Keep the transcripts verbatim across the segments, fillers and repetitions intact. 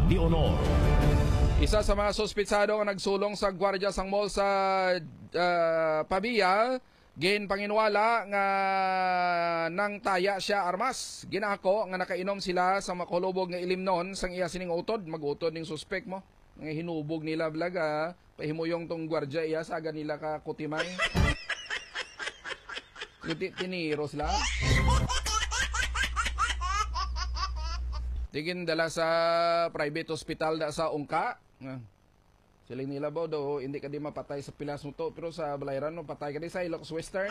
de Honor. Isa sa mga suspitsado nga nagsulong sa gwardiya sang mall sa uh, Pabia, gin panginwala nga nang taya siya armas. Ginako nga nakainom sila sa makulubog nga ilimnon sang iya sining utod, magutod ning suspek mo. Nga hinubog nila blaga, pahimuyong tong gwardiya iya saga nila ka kutimay. Kuti tiniro sila. Tigin dala sa private hospital da sa Ungka. Siling nila ba do hindi ka di mapatay sa pilas mo to, pero sa Balayran no patay ka di sa Ilocos Western.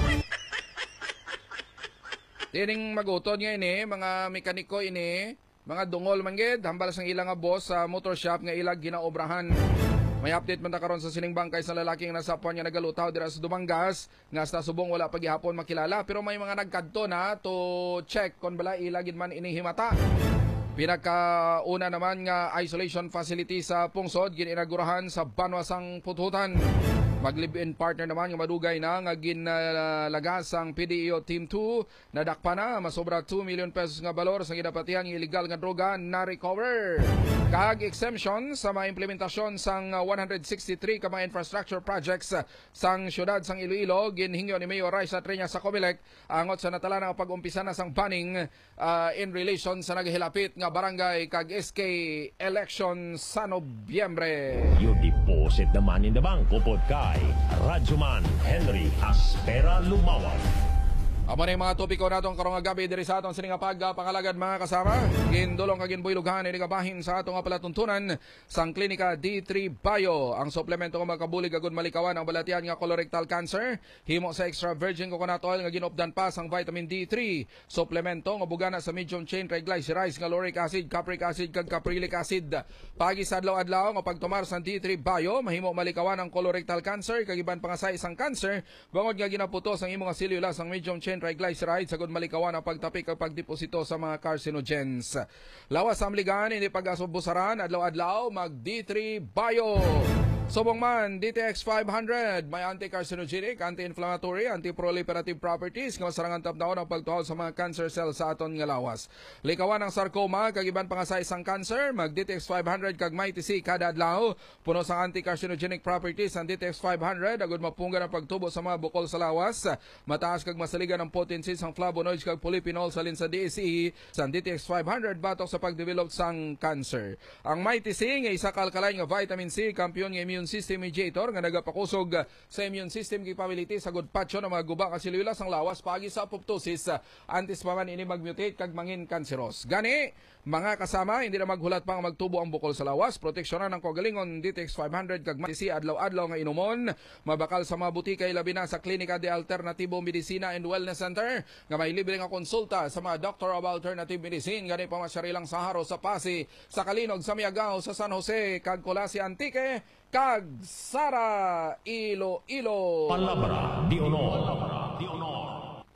Tining magutod nga ini, mga mekaniko ini, mga dungol man gid, hambal sang ilang nga boss sa motor shop nga ilag ginaobrahan. May update man ta karon sa sining bangkay sa lalaking nasapuan nga nagalutaw dira sa Dumangas, nga sa subong wala pa gihapon makilala, pero may mga nagkadto na to check kon bala ilagid man ini himata. Pinakauna naman nga isolation facility sa Pungsod gininagurahan sa Banwasang Pututan. Mag-live-in partner naman nga madugay na nga ginalagas ang P D E O Team two, nadakpa na masobra two million pesos nga balor sa ginapatihan ng illegal nga droga na recover. Kahag exemption sa mga implementasyon sang one hundred sixty-three ka mga infrastructure projects sang syudad sang Iloilo, ginhingyo ni Mayor Raisa Treña sa Comelec angot sa natala na pag-umpisa na sang banning uh, in relation sa naghilapit nga barangay kag S K election sa Nobyembre. Your deposit naman in the banko podcast. Radyoman Henry Aspera Lumawan. Amo na yung mga topiko natong karong gabi diri sa atong sining pagpangalagad mga kasama. Gindulong kagin buylughan ini kabahin sa atong palatuntunan sang klinika D three Bio. Ang suplemento nga magkabulig agud malikawan ang balatian nga colorectal cancer. Himo sa extra virgin coconut oil nga ginopdan pa sang vitamin D three. Suplemento nga bugana sa medium chain triglycerides nga lauric acid, capric acid kag caprylic acid. Pagi sa adlaw-adlaw nga pagtumar sang D three Bio mahimo malikawan ang colorectal cancer kag iban pa nga sa isang cancer bangod nga ginaputos ang imong selula sang medium chain triglycerides sagud malikawan ang pagtapik at pagdeposito sa mga carcinogens. Lawas sa amligan hindi pag-asubusaran adlaw-adlaw mag D three Bio. Subong man D T X five hundred may anti-carcinogenic, anti-inflammatory, anti-proliferative properties nga masarangan tapdaon ang pagtuhaw sa mga cancer cells sa aton nga lawas. Likawan ang sarcoma kag iban pa nga sa isang cancer mag D T X five hundred kag may T C kada adlaw. Puno sa anti-carcinogenic properties ang D T X five hundred agud mapunggan ang pagtubo sa mga bukol sa lawas. Mataas kag masaligan ang potency sang flavonoids kag polyphenols salin sa D S E sa D T X five hundred batok sa pagdevelop sang cancer. Ang may T C nga isa ka alkaline nga vitamin C, kampiyon nga immune system mediator nga nagapakusog sa immune system capability sa good patcho ng mga guba kasi liwila sang lawas pagi sa apoptosis antes pa man ini magmutate kag mangin kanseros. Gani mga kasama hindi na maghulat pang magtubo ang bukol sa lawas, proteksyonan ng kagalingon D T X five hundred kag may T C adlaw-adlaw nga inumon, mabakal sa mga butika labi na sa Klinika de Alternativo Medicina and Wellness Center nga may libre nga konsulta sa mga Doctor of Alternative Medicine. Gani pa masyarilang sa Haro, sa Pasi, sa Kalinog, sa Miagao, sa San Jose kag Colasi Antique kag Sara Iloilo. Palabra de Honor. Palabra de Honor.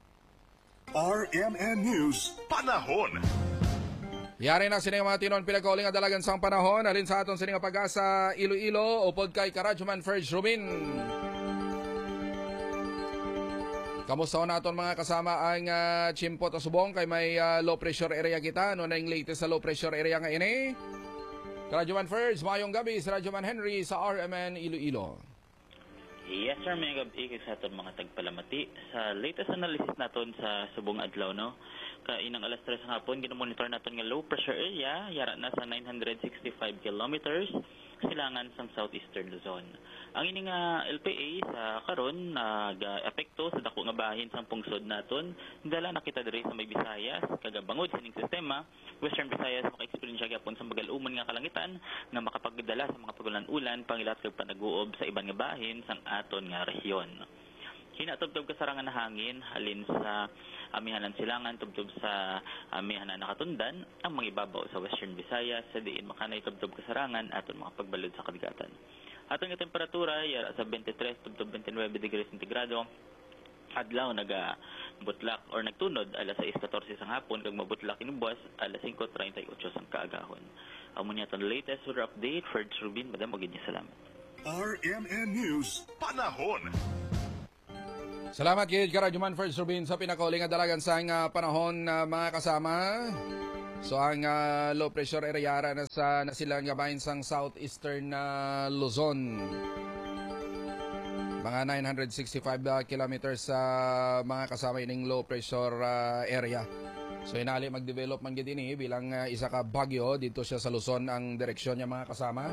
R M N News Panahon. Yari na sining mga tinon pinagkauling nga dalagan sang panahon alin sa aton sining pag-asa Iloilo upod kay Karadyoman Ferge Rubin. Kamusta naton mga kasama ang uh, Chimpot o Subong kay may uh, low pressure area kita no na yung latest sa low pressure area nga ini. Radyoman Ferge, mayong gabi sa Radyoman Henry sa R M N Iloilo. Yes sir, may gabi sa aton mga tagpalamati. Sa latest analysis naton sa Subong Adlaw, no? Kainang alas tres ng hapon, ginomonitor naton nga low pressure area, yara na sa nine hundred sixty-five kilometers, silangan sa southeastern Luzon. Ang ini nga L P A sa karon nag-epekto sa dako nga bahin sa pungsod naton. Dala nakita diri sa may Visayas, kagabangod sining sistema, Western Visayas maka-experience gyapon sa magal-umon nga kalangitan nga makapagdala sa mga pagulan-ulan pangilat kag panaguob sa iban nga bahin sang aton nga rehiyon. Hinatubtob kasarangan na hangin halin sa amihanan silangan tubtob sa amihanan nakatundan ang mga ibabaw sa Western Visayas sa diin makanay tubtob kasarangan aton mga pagbalod sa kabigatan. Aton nga temperatura yara sa twenty-three tubtob twenty-nine degrees centigrado. Adlaw naga butlak or nagtunod alas six fourteen sang hapon kag mabutlak inubuas alas five thirty-eight sang kaagahon. Amo niya ton latest weather update for Rubin, madam og ginya salamat. R M N News Panahon. Salamat kay Karadyoman Ferge Rubin sa pinakauling nga dalagan sa uh, panahon uh, mga kasama. So ang uh, low pressure area ara na sa nasilang gabahin sang southeastern na uh, Luzon. Mga nine hundred sixty-five uh, kilometers sa uh, mga kasama ining low pressure uh, area. So inali mag-develop man gid ini bilang uh, isa ka bagyo dito siya sa Luzon ang direksyon niya mga kasama.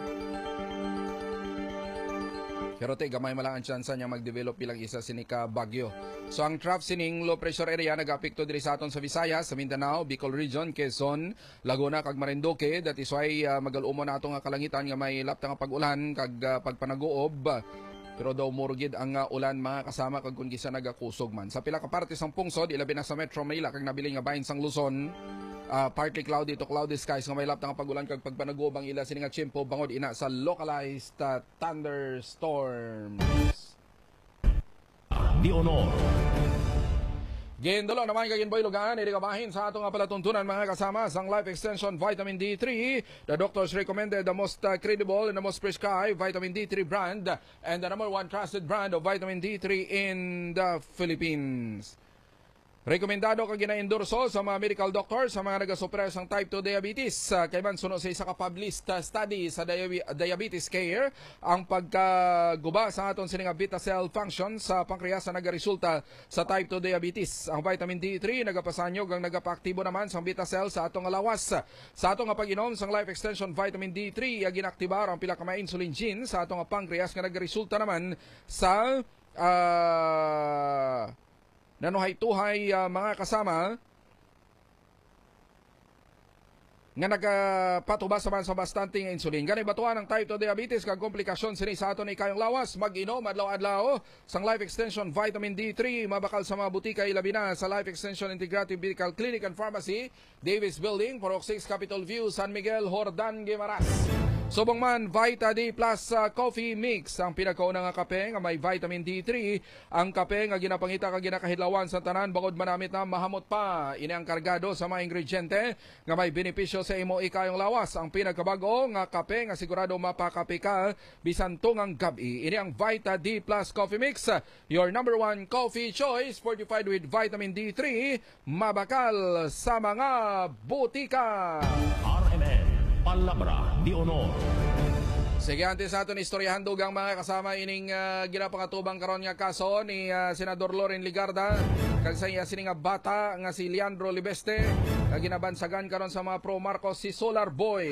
Pero te gamay malang ang tsansa niya mag-develop bilang isa sinika bagyo. So ang trough sining low pressure area nag-apekto diri sa aton sa Visayas, sa Mindanao, Bicol Region, Quezon, Laguna kag Marinduque. That is why uh, magal-umo na ato nga kalangitan nga may lapta nga pag-ulan kag uh, pagpanaguob. Pero daw murgid ang uh, ulan mga kasama kag kun gisa nagakusog man. Sa pila ka parte sang pungsod, ilabi na sa Metro Manila kag nabili nga bahin sang Luzon. Uh, partly cloudy to cloudy skies nga may lapta nga pag-ulan kag pagpanaguob ang ila sini nga tiyempo bangod ina sa localized uh, thunderstorms. Di Honor. Gindulo naman kaginboy lugaan, iligabahin sa atong palatuntunan mga kasama sang Life Extension Vitamin D three. The doctors recommended the most uh, credible and the most prescribed Vitamin D three brand and the number one trusted brand of Vitamin D three in the Philippines. Rekomendado kag gina-endorso sa mga medical doctor sa mga nagasupres ng type two diabetes. Uh, kay man suno sa isa ka published uh, study sa diabe- diabetes care ang pagkaguba sa aton sining beta cell function sa pancreas na nagaresulta sa type two diabetes. Ang vitamin D three nagapasanyog ang nagapaaktibo naman sa beta cell sa atong lawas. Sa atong pag-inom sang Life Extension Vitamin D three ginaktibar ang pila ka mga insulin gene sa atong pancreas nga nagaresulta naman sa uh, nanuhay-tuhay uh, mga kasama nga nagpatubas naman sa bastanting insulin. Ganay batuan ang type two diabetes kag komplikasyon sini sa aton ikayong lawas. Mag-inom adlaw-adlaw sang Life Extension Vitamin D three mabakal sa mga butika ilabi na sa Life Extension Integrative Medical Clinic and Pharmacy, Davis Building, Purok six, Capitol View, San Miguel, Hordan, Guimaras. Subong man, Vita D Plus uh, Coffee Mix ang pinakauna nga kape nga may vitamin D three. Ang kape nga ginapangita kag ginakahidlawan sa tanan bangod manamit na mahamot pa. Ini ang kargado sa mga ingrediente nga may benepisyo sa imo ikayong lawas. Ang pinakabago nga kape nga sigurado mapakape ka bisan tungang gabi. Ini ang Vita D Plus Coffee Mix, your number one coffee choice, fortified with vitamin D three, mabakal sa mga butika. R M N. Palabra Di Honor. Sige, antes sa aton istoryahan dugang mga kasama ining uh, ginapakatubang karon nga kaso ni uh, Senador Loren Ligarda kag sa iya sini nga bata nga si Leandro Libeste nga ginabansagan karon sa mga pro Marcos si Solar Boy.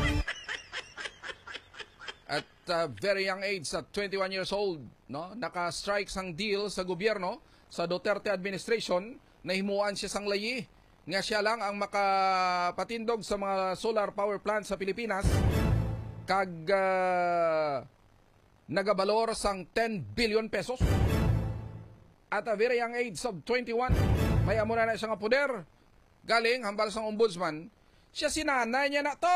At uh, very young age, at twenty-one years old, no, naka-strike sang deal sa gobyerno sa Duterte administration na himuan siya sang layi nga siya lang ang makapatindog sa mga solar power plant sa Pilipinas kag uh, nagabalor sang ten billion pesos at a very young age of twenty-one. May amo na na siya nga poder galing hambal sang ombudsman. Siya si nanay niya na to,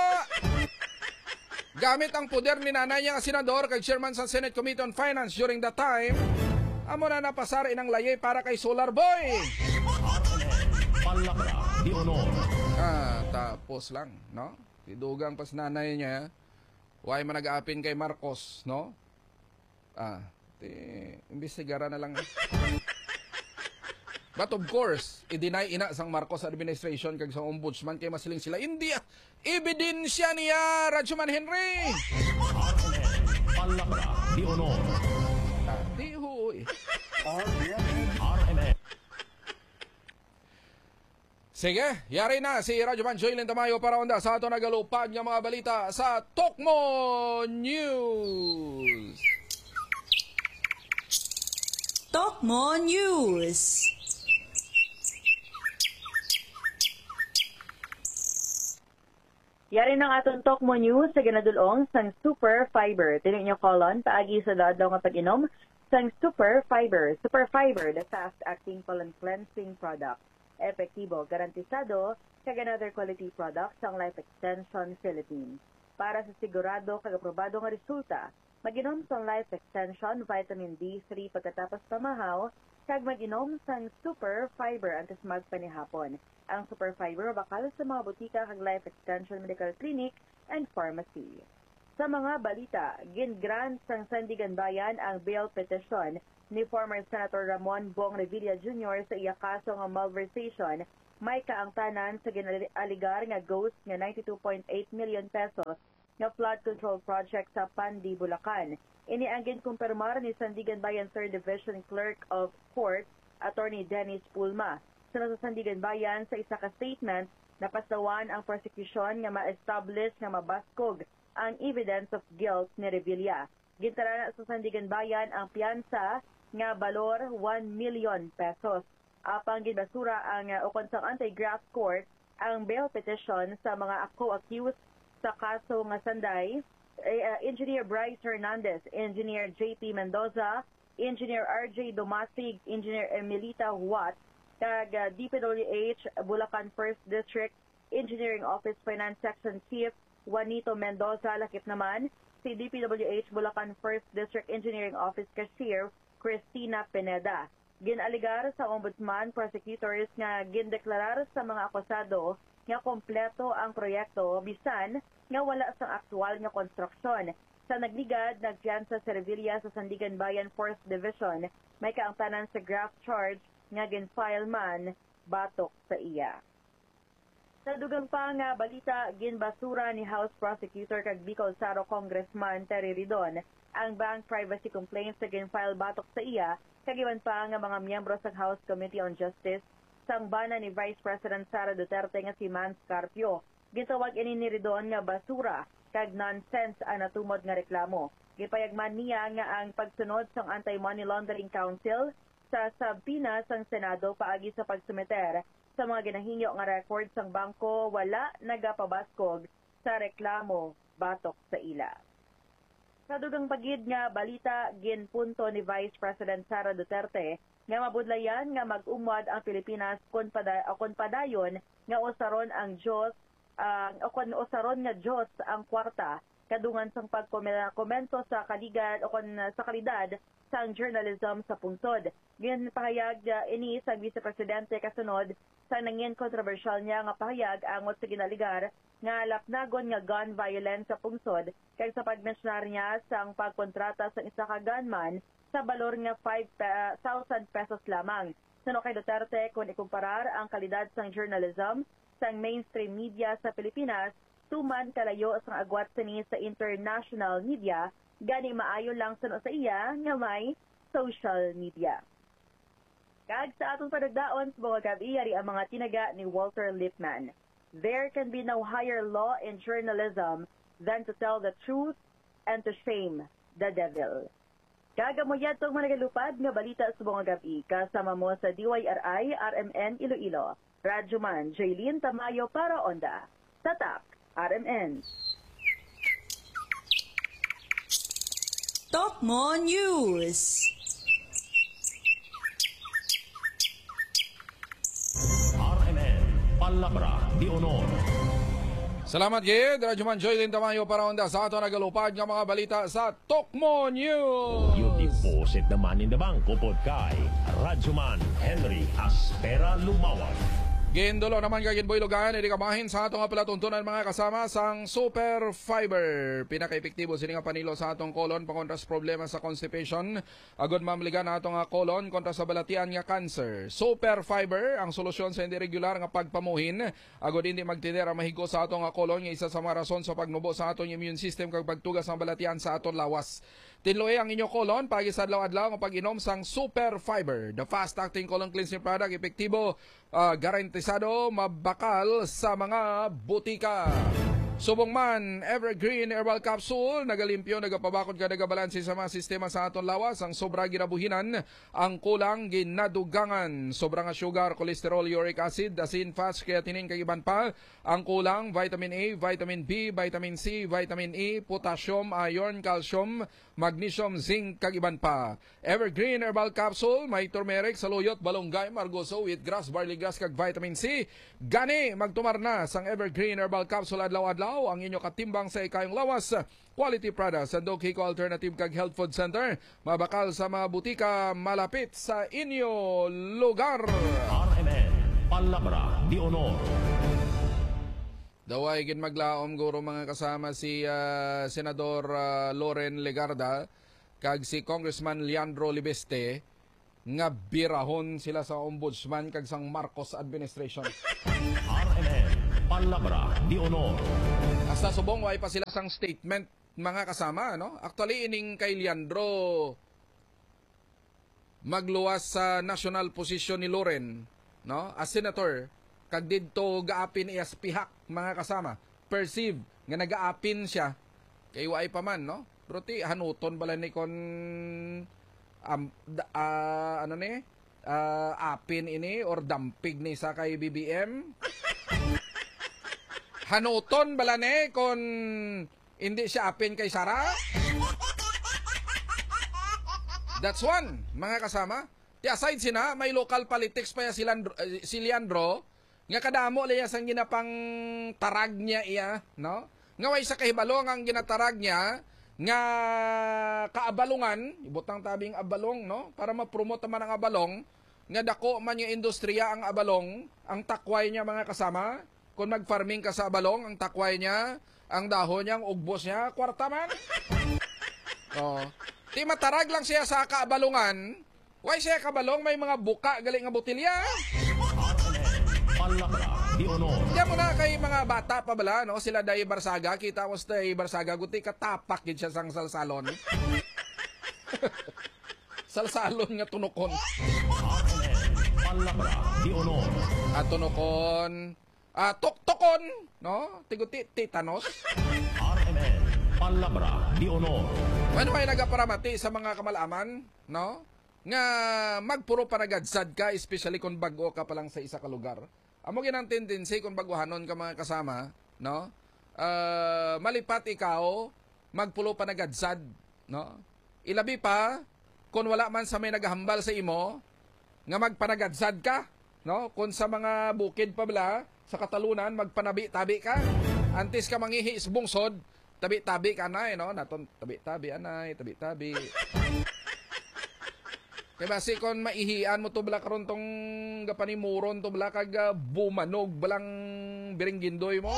gamit ang poder ni nanay niya nga senador kag chairman sa Senate Committee on Finance during that time, amo na napasar inang laye para kay Solar Boy. Palabra Di Honor. Ah, tapos lang, no? Idugang pas nanay niya, why man nag-aapin kay Marcos, no? Ah, ti, imbestigaran na lang. But of course, i-deny ina sang Marcos administration kag sa ombudsman kay masiling sila India. Ebidensya niya, Radyoman Henry. Palabra Di Honor. Ah, di huy. R M N. R M N. Sige, yari na si Radyoman Joylin Tamayo para onda sa ato nagalupad nga mga balita sa Tokmo News. Tokmo News. Yari ng aton Tokmo News sa ginadulong sang Super Fiber. Tinig nyo kolon, paagi sa dadlaw nga pag-inom sang Super Fiber. Super Fiber, the fast-acting colon cleansing product. Epektibo, garantisado, kag another quality product sang Life Extension Philippines. Para sa sigurado kag aprobado nga resulta, mag-inom sang Life Extension Vitamin D three pagkatapos pamahaw, kag mag-inom sang Super Fiber antes magpanihapon. Ang Super Fiber bakal sa mga butika kag Life Extension Medical Clinic and Pharmacy. Sa mga balita, gingrant sang Sandigan Bayan ang bail petition ni former Senator Ramon Bong Revilla Junior sa iya kaso nga malversation may kaangtanan sa ginaligar nga ghost nga ninety-two point eight million pesos nga flood control project sa Pandi, Bulacan. Ini ang ginkumpirmar ni Sandigan Bayan third Division Clerk of Court, Attorney Dennis Pulma. Sa Sandigan Bayan sa isa ka statement, napastawan ang prosecution nga ma-establish nga mabaskog ang evidence of guilt ni Revilla. Gintara sa Sandigan Bayan ang piyansa nga balor one million pesos. Apang ginbasura ang uh, ukon sa anti-graft court ang bail petition sa mga co-accused sa kaso nga sanday, uh, Engineer Bryce Hernandez, Engineer J P Mendoza, Engineer R J Domasig, Engineer Emilita Huat, kag uh, D P W H Bulacan first District Engineering Office Finance Section Chief Juanito Mendoza, lakip naman si D P W H Bulacan first District Engineering Office Cashier Cristina Pineda. Ginaligar sa ombudsman prosecutors nga gindeklarar sa mga akusado nga kompleto ang proyekto bisan nga wala sa aktual nga konstruksyon. Sa nagligad, nagpiyansa sa Revilla sa Sandigan Bayan fourth Division, may kaangtanan sa graft charge nga ginfile man batok sa iya. Sa dugang pa nga balita, ginbasura ni House Prosecutor kag Bicol Saro Congressman Terry Ridon ang bank privacy complaints sa ginfile batok sa iya, kagiwan pa nga mga miyembro sa House Committee on Justice sang bana ni Vice President Sara Duterte nga si Man Scarpio. Gitawag ini ni Ridon nga basura kag nonsense ang natumod nga reklamo. Gipayagman niya nga ang pagsunod sang Anti-Money Laundering Council sa sabpina sang Senado paagi sa pagsumeter sa mga ginahingyo nga record sang bangko wala nagapabaskog sa reklamo batok sa ila. Sa dugang pagid nga balita, ginpunto ni Vice President Sara Duterte nga mabudlayan nga mag-umwad ang Pilipinas kun pada kun padayon nga usaron ang Diyos uh, o kun usaron nga Diyos ang kwarta kadungan sang pagkomento sa kalidad o kun sa kalidad sang journalism sa pungsod. Ginpahayag uh, ini sa Vice Presidente kasunod sa nangin kontrobersyal niya nga pahayag angot sa ginaligar nga lapnagon nga gun violence sa pungsod kay sa pagmensionar niya sang pagkontrata sa isa ka gunman sa balor nga five thousand pesos lamang. Suno kay Duterte kung ikumparar ang kalidad sang journalism sang mainstream media sa Pilipinas tuman kalayo sang agwat sini sa international media, gani maayo lang suno sa iya nga may social media. Kag sa atong panagdaon sa mga gabi yari ang mga tinaga ni Walter Lippmann. There can be no higher law in journalism than to tell the truth and to shame the devil. Kagamoyan itong mga nagalupad nga balita sa mga gabi kasama mo sa D Y R I R M N Iloilo. Radyo Man, Jaylene Tamayo para Onda. Tatak, R M N. Tokmo News. R M N, Palabra de Honor. Salamat gid, Radyo Man Joylin Tamayo para Onda sa ato nagalupad nga mga balita sa Tokmo News. You deposit the money in the bank upod kay Radyo Man Henry Aspera Lumawag. Gindulo naman kagin boy lugan, hindi kamahin sa atong palatuntunan mga kasama sang Super Fiber. Pinaka-epektibo sini nga panilo sa atong kolon pangontra sa problema sa constipation. Agod mamligan na atong kolon kontra sa balatian nga cancer. Super Fiber ang solusyon sa hindi regular nga pagpamuhin. Agod hindi magtider ang mahigo sa atong kolon nga isa sa mga rason sa pagnubo sa atong immune system kag pagtugas ng balatian sa atong lawas. Tinloy ang inyong kolon pagi sa adlaw-adlaw nga pag-inom sang Super Fiber, the fast-acting colon cleansing product, epektibo, uh, garantisado, mabakal sa mga butika. Subong man, Evergreen Herbal Capsule, nagalimpyo, nagapabakod ka, nagabalansi sa mga sistema sa aton lawas. Ang sobra ginabuhinan, ang kulang ginadugangan. Sobra nga sugar, cholesterol, uric acid, asin, fats, creatinine, kagiban pa. Ang kulang, vitamin A, vitamin B, vitamin C, vitamin E, potassium, iron, calcium, magnesium, zinc, kagiban pa. Evergreen Herbal Capsule, may turmeric, saluyot, balonggay, margoso, wheatgrass, barley grass, kag vitamin C. Gani, magtumar na sang Evergreen Herbal Capsule adlaw-adlaw ang inyo katimbang sa ikayong lawas. Quality products sa Doc Hico Alternative kag Health Food Center. Mabakal sa mga butika malapit sa inyo lugar. R M N, Palabra de Honor. Daway gin maglaom guro mga kasama si uh, Senador uh, Loren Legarda kag si Congressman Leandro Libeste nga birahon sila sa ombudsman kag sang Marcos administration. R M N, Palabra de Honor. Hasta subong way pa sila sang statement mga kasama, no? Actually ining kay Leandro magluwas sa national position ni Loren, no? As senator, kag didto gaapin iyas pihak mga kasama. Perceive nga nagaapin siya kay way pa man, no? Pero ti hanuton bala ni kon um, da, uh, ano ni? Uh, apin ini or dampig ni sa kay B B M. Hanuton bala ni kon hindi siya apin kay Sara. That's one, mga kasama. Ti aside sina, may local politics pa ya si Leandro, uh, si Leandro nga kadamo liya sang ginapang tarag niya iya, no? Nga way sa kahibalong ang ginatarag niya nga kaabalungan, ibutang tabing abalong, no? Para ma-promote man ang abalong, nga dako man yung industriya ang abalong, ang takway niya mga kasama, kung mag-farming ka sa abalong, ang takway niya, ang dahon niya, ang ugbos niya, kwarta man. Oh. Di matarag lang siya sa kaabalungan, why siya kabalong, may mga buka, galing nga botilya. Palabra de Honor. Diyan mo na kay mga bata pa bala, no? Sila Day Barsaga, kita mo sa Day Barsaga, guti katapak yun siya sang salsalon. Salsalon nga tunukon. R M N, Palabra de Honor. At tunukon, ah, tuktukon, no? Tiguti, titanos. R M N, Palabra de Honor. Ano may nagaparamati sa mga kamalaman, no? Nga magpuro panagadsad ka, especially kung bago ka pa lang sa isa ka lugar. Amo ginang tendency kung baguhanon ka mga kasama, no? Uh, malipat ikaw, magpulo panagadsad, no? Ilabi pa, kung wala man sa may naghambal sa imo, nga magpanagadsad ka, no? Kung sa mga bukid pa bala, sa katalunan, magpanabi-tabi ka. Antes ka manghihi sa bungsod, tabi-tabi ka anay, no? Naton, tabi-tabi anay, tabi-tabi. Kaya basi kung maihian mo to bala karon tong gapanimuron to bala kag uh, bumanog balang biringgindoy mo.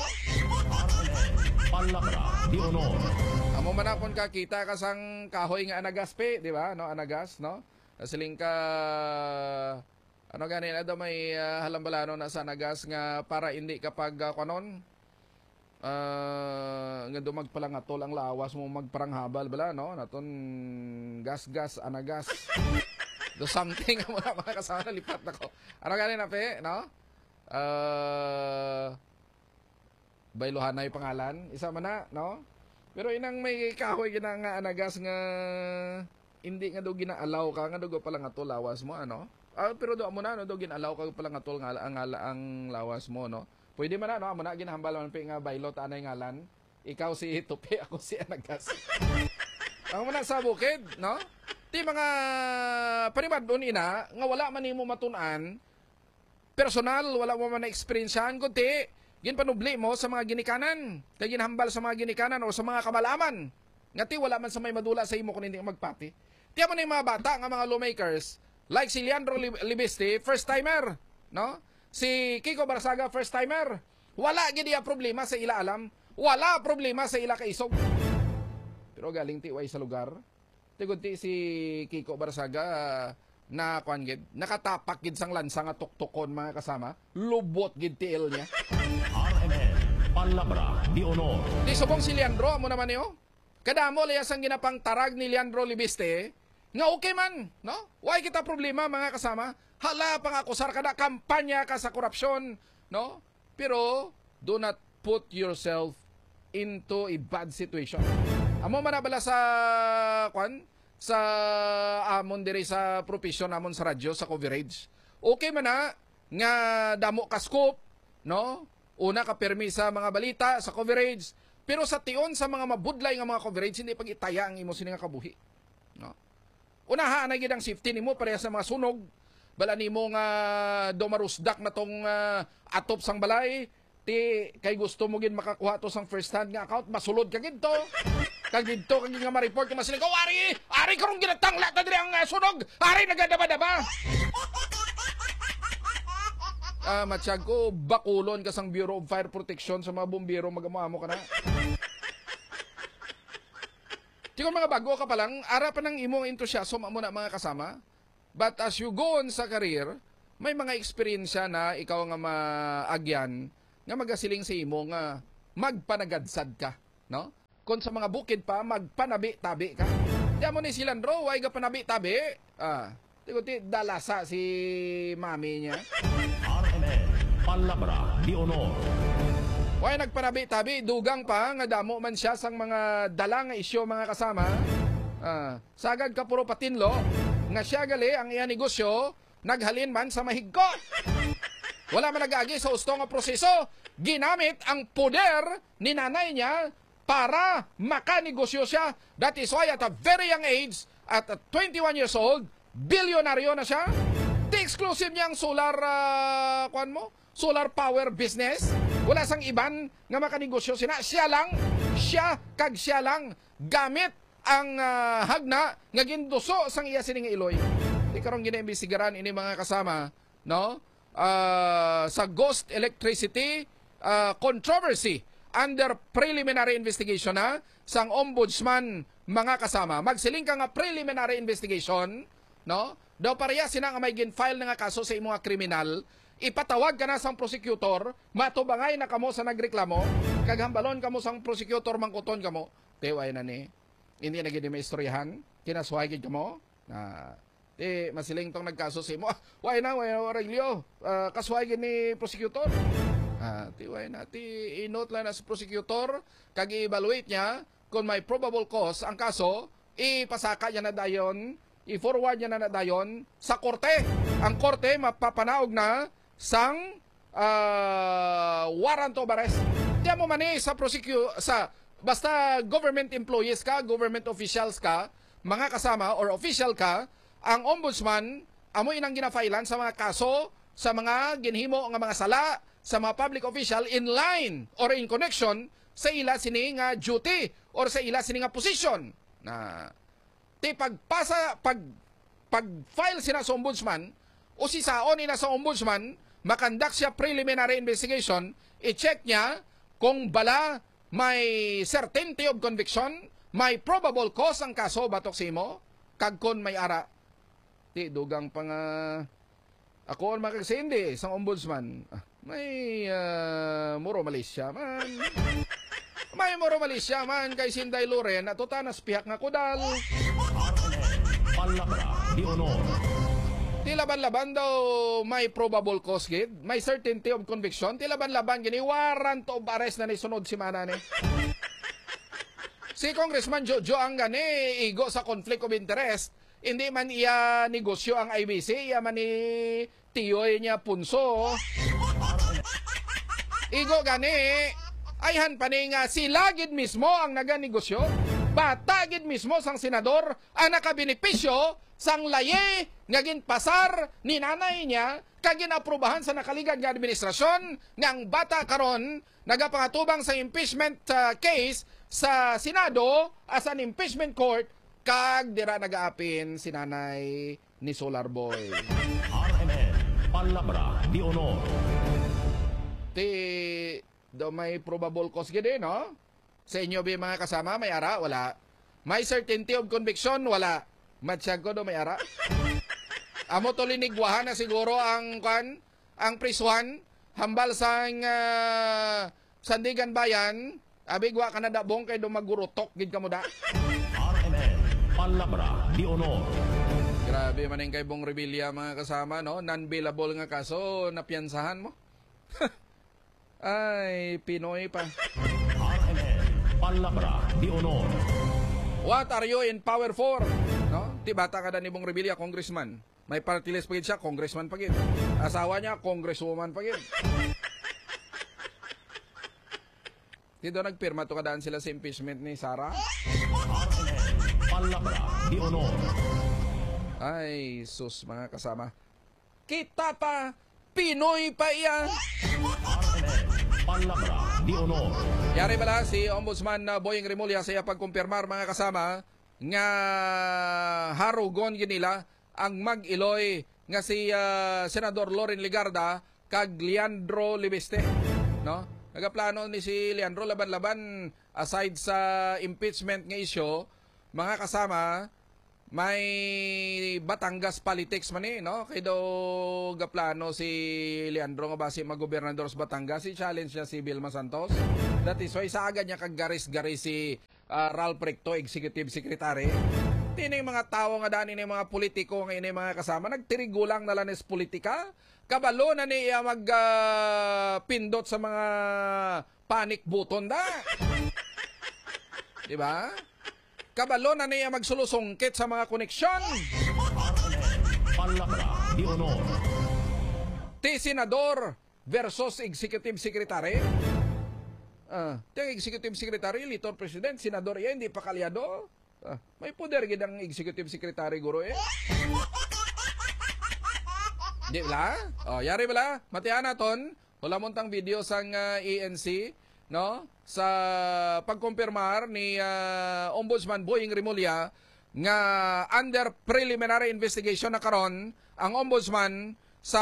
Palabra de Honor. Amo man akon kakita ka sang kahoy nga anagaspe, di ba? No, anagas, no? Siling ka ano ganin daw may uh, halambalano na sa anagas nga para hindi kapag uh, kanon uh, nga dumag palang atol ang lawas mo magparanghabal bala, no? Naton gas-gas anagas. Do something mo na mga kasama lipat na ko. Ano ganin na pe, no? Uh, Bayluhan na yung pangalan. Isa man na, no? Pero inang may kahoy gina nga anagas nga hindi nga do ginaalaw ka nga do pala nga tol lawas mo, ano? Ah, pero do mo na no do ginaalaw ka pala nga tol nga ang, ang lawas mo, no? Pwede man na, no? Amo na ginahambal man pe nga baylo ta anay ngalan. Ikaw si Tupi, ako si Anagas. Amo na sa bukid, no? Ti mga panibadon ina nga wala man nimo matun-an personal, wala mo man na-experiencean kundi ginpanubli mo sa mga ginikanan, kay ginhambal sa mga ginikanan o sa mga kamalaman. Nga ti wala man sa may madula sa imo kung hindi magpati. Ti mo na yung mga bata nga mga lawmakers like si Leandro Libiste, first timer, no? Si Kiko Barsaga, first timer. Wala gid iya problema sa ila alam, wala problema sa ila kaisog. Pero galing ti way sa lugar. Tigod ti si Kiko Barsaga uh, na kuan gid, nakatapak gid sang lansa nga tuktukon mga kasama, lubot gid ti il niya. R M N, Palabra de Honor. Di subong si Leandro mo naman niyo. Kadamo layas ang ginapang tarag ni Leandro Libiste, nga okay man, no? Why kita problema mga kasama? Hala pang akusar kada kampanya ka sa korupsyon, no? Pero do not put yourself into a bad situation. Amo man bala sa kwan sa amon diri sa profession amon sa radyo sa coverage. Okay man na nga damo ka scoop, no? Una ka permi sa mga balita sa coverage, pero sa tion sa mga mabudlay nga mga coverage hindi pag itaya ang imo sini nga kabuhi, no? Unaha na gid ang safety nimo pareha sa mga sunog. Bala nimo nga domarusdak na tong uh, atop sang balay, ti kay gusto mo gid makakuha to sang first hand nga account, masulod ka gid to. Kag dito kag nga ma-report ka masiling ko, ari, ari karong ginatangla ta diri ang uh, sunog. Ari nagadaba-daba. Ah, uh, matsyag ko bakulon ka sang Bureau of Fire Protection sa mga bumbero magamo-amo ka na. Di ko mga bago ka pa lang, ara pa ng imong entusiasmo mo na mga kasama. But as you go on sa career, may mga eksperyensya na ikaw nga maagyan nga magasiling sa imo nga magpanagadsad ka, no? Kung sa mga bukid pa magpanabi-tabi ka. Diyan mo ni si Landro, way ga panabi-tabi. Ah, tiguti dalasa si mami niya. R M N Palabra de Honor. Way nagpanabi-tabi, dugang pa nga damo man siya sang mga dala nga isyo mga kasama. Ah, sagad ka puro patinlo nga siya gali ang iya negosyo naghalin man sa mahigkot. Wala man nag-agi sa usto nga proseso, ginamit ang poder ni nanay niya para makanegosyo siya. That is why at a very young age, at twenty-one years old, bilyonaryo na siya. Di exclusive niya ang solar, uh, kuan mo? Solar power business. Wala sang iban nga makanegosyo sina. Siya lang, siya kag siya lang gamit ang uh, hagna nga ginduso sang iya sining iloy. Di karong ginaimbestigaran ini mga kasama, no? Uh, sa ghost electricity uh, controversy under preliminary investigation na sang ombudsman mga kasama. Magsiling ka nga preliminary investigation, no? Daw pareha sina nga may gin-file na nga kaso sa imong kriminal, ipatawag ka na sang prosecutor, matubangay na kamo sa nagreklamo, kaghambalon kamo sang prosecutor mangkuton kamo. Teway na ni. Hindi na gid may istoryahan, kinaswagid kamo na eh, masiling tong nagkaso sa imo. Ah, why na, why na, Aurelio? Uh, kasway ni prosecutor. Ah, ti why na, ti inot lang na sa prosecutor, kag i-evaluate niya kung may probable cause ang kaso, ipasaka niya na dayon, i-forward niya na na dayon sa korte. Ang korte mapapanaog na sang uh, warrant of arrest. Diyan mo mani sa prosecu sa basta government employees ka, government officials ka, mga kasama or official ka, ang ombudsman amo inang ginafailan sa mga kaso sa mga ginhimo nga mga sala sa mga public official in line or in connection sa ila sini nga duty or sa ila sini nga position na ti pagpasa pag pag-file sina sa ombudsman o si saon ina sa ombudsman makandak siya preliminary investigation, i-check niya kung bala may certainty of conviction, may probable cause ang kaso batok sa imo, kag kon may ara. Ti dugang pa nga ako ang makagsindi sa ombudsman. May uh, muro Malaysia man. May muro Malaysia man kay Sinday Loren at tanas pihak nga kudal. Palabra de Honor. Ti laban-laban daw may probable cause gid, may certainty of conviction, ti laban-laban gini warrant of arrest na ni sunod si manane. Si Congressman Jojo ang gani igo sa conflict of interest. Hindi man iya negosyo ang I B C, iya man ni tiyoy niya punso. Igo gani, ayhan pa ni nga sila gid mismo ang naganegosyo. Bata gid mismo sang senador ang nakabenepisyo sang laye nga ginpasar ni nanay niya kag ginaprubahan sa nakaligad nga administrasyon ngang bata karon nagapangatubang sa impeachment uh, case sa Senado as an impeachment court kag dira nagaapin si nanay ni Solar Boy. R M N Palabra de Honor. Ti do may probable cause gid no? Sa inyo ba mga kasama may ara wala. May certainty of conviction wala. Matsyag ko do may ara. Amo to linigwahan na siguro ang kan ang prisuhan hambal sang uh, Sandigan Bayan. Abigwa ka na dabong kay do magurutok gid kamo da. R M N Palabra de Honor. Grabe maning kay Bong Revilla mga kasama no, non-bailable nga kaso napiyansahan mo. Ay, Pinoy pa. R M N Palabra de Honor. What are you in power for? No? Ti bata ka na ni Bong Revilla, congressman. May party list pagid siya, congressman pagid. Asawa niya, congresswoman pagid. Dito nagpirma to kadaan sila sa impeachment ni Sara. R M N Palabra de Honor. Ay, sus mga kasama. Kita pa, Pinoy pa iyan. R M N Palabra de Honor. Yari bala si Ombudsman na Boying Remulla sa iya pagkumpirmar mga kasama nga harugon ginila ang mag-iloy nga si uh, Senador Loren Legarda kag Leandro Libeste, no? Nagaplano ni si Leandro laban-laban aside sa impeachment nga issue, mga kasama may Batangas politics man eh, no? Kay daw gaplano si Leandro nga base mag-gobernador sa Batangas, si challenge niya si Vilma Santos. That is why sa agad niya kagaris-garis si uh, Ralph Recto, Executive Secretary. Tini mga tao nga dani ni mga politiko nga ini mga kasama nagtirigulang na lanes politika. Kabalo na niya mag uh, pindot sa mga panic button da. Di ba? Kabalo na niya magsulusungkit sa mga koneksyon. Palakra di honor. Ti senador versus executive secretary. Ah, ti executive secretary, litor president, senador yan, hindi pa kalyado. Ah, may poder gid ang executive secretary guro eh. Di ba? Oh, yari bala? Matihan naton. Wala montang video sang uh, A N C, no? Sa pagkumpirmar ni uh, Ombudsman Boying Rimulya nga under preliminary investigation na karon ang Ombudsman sa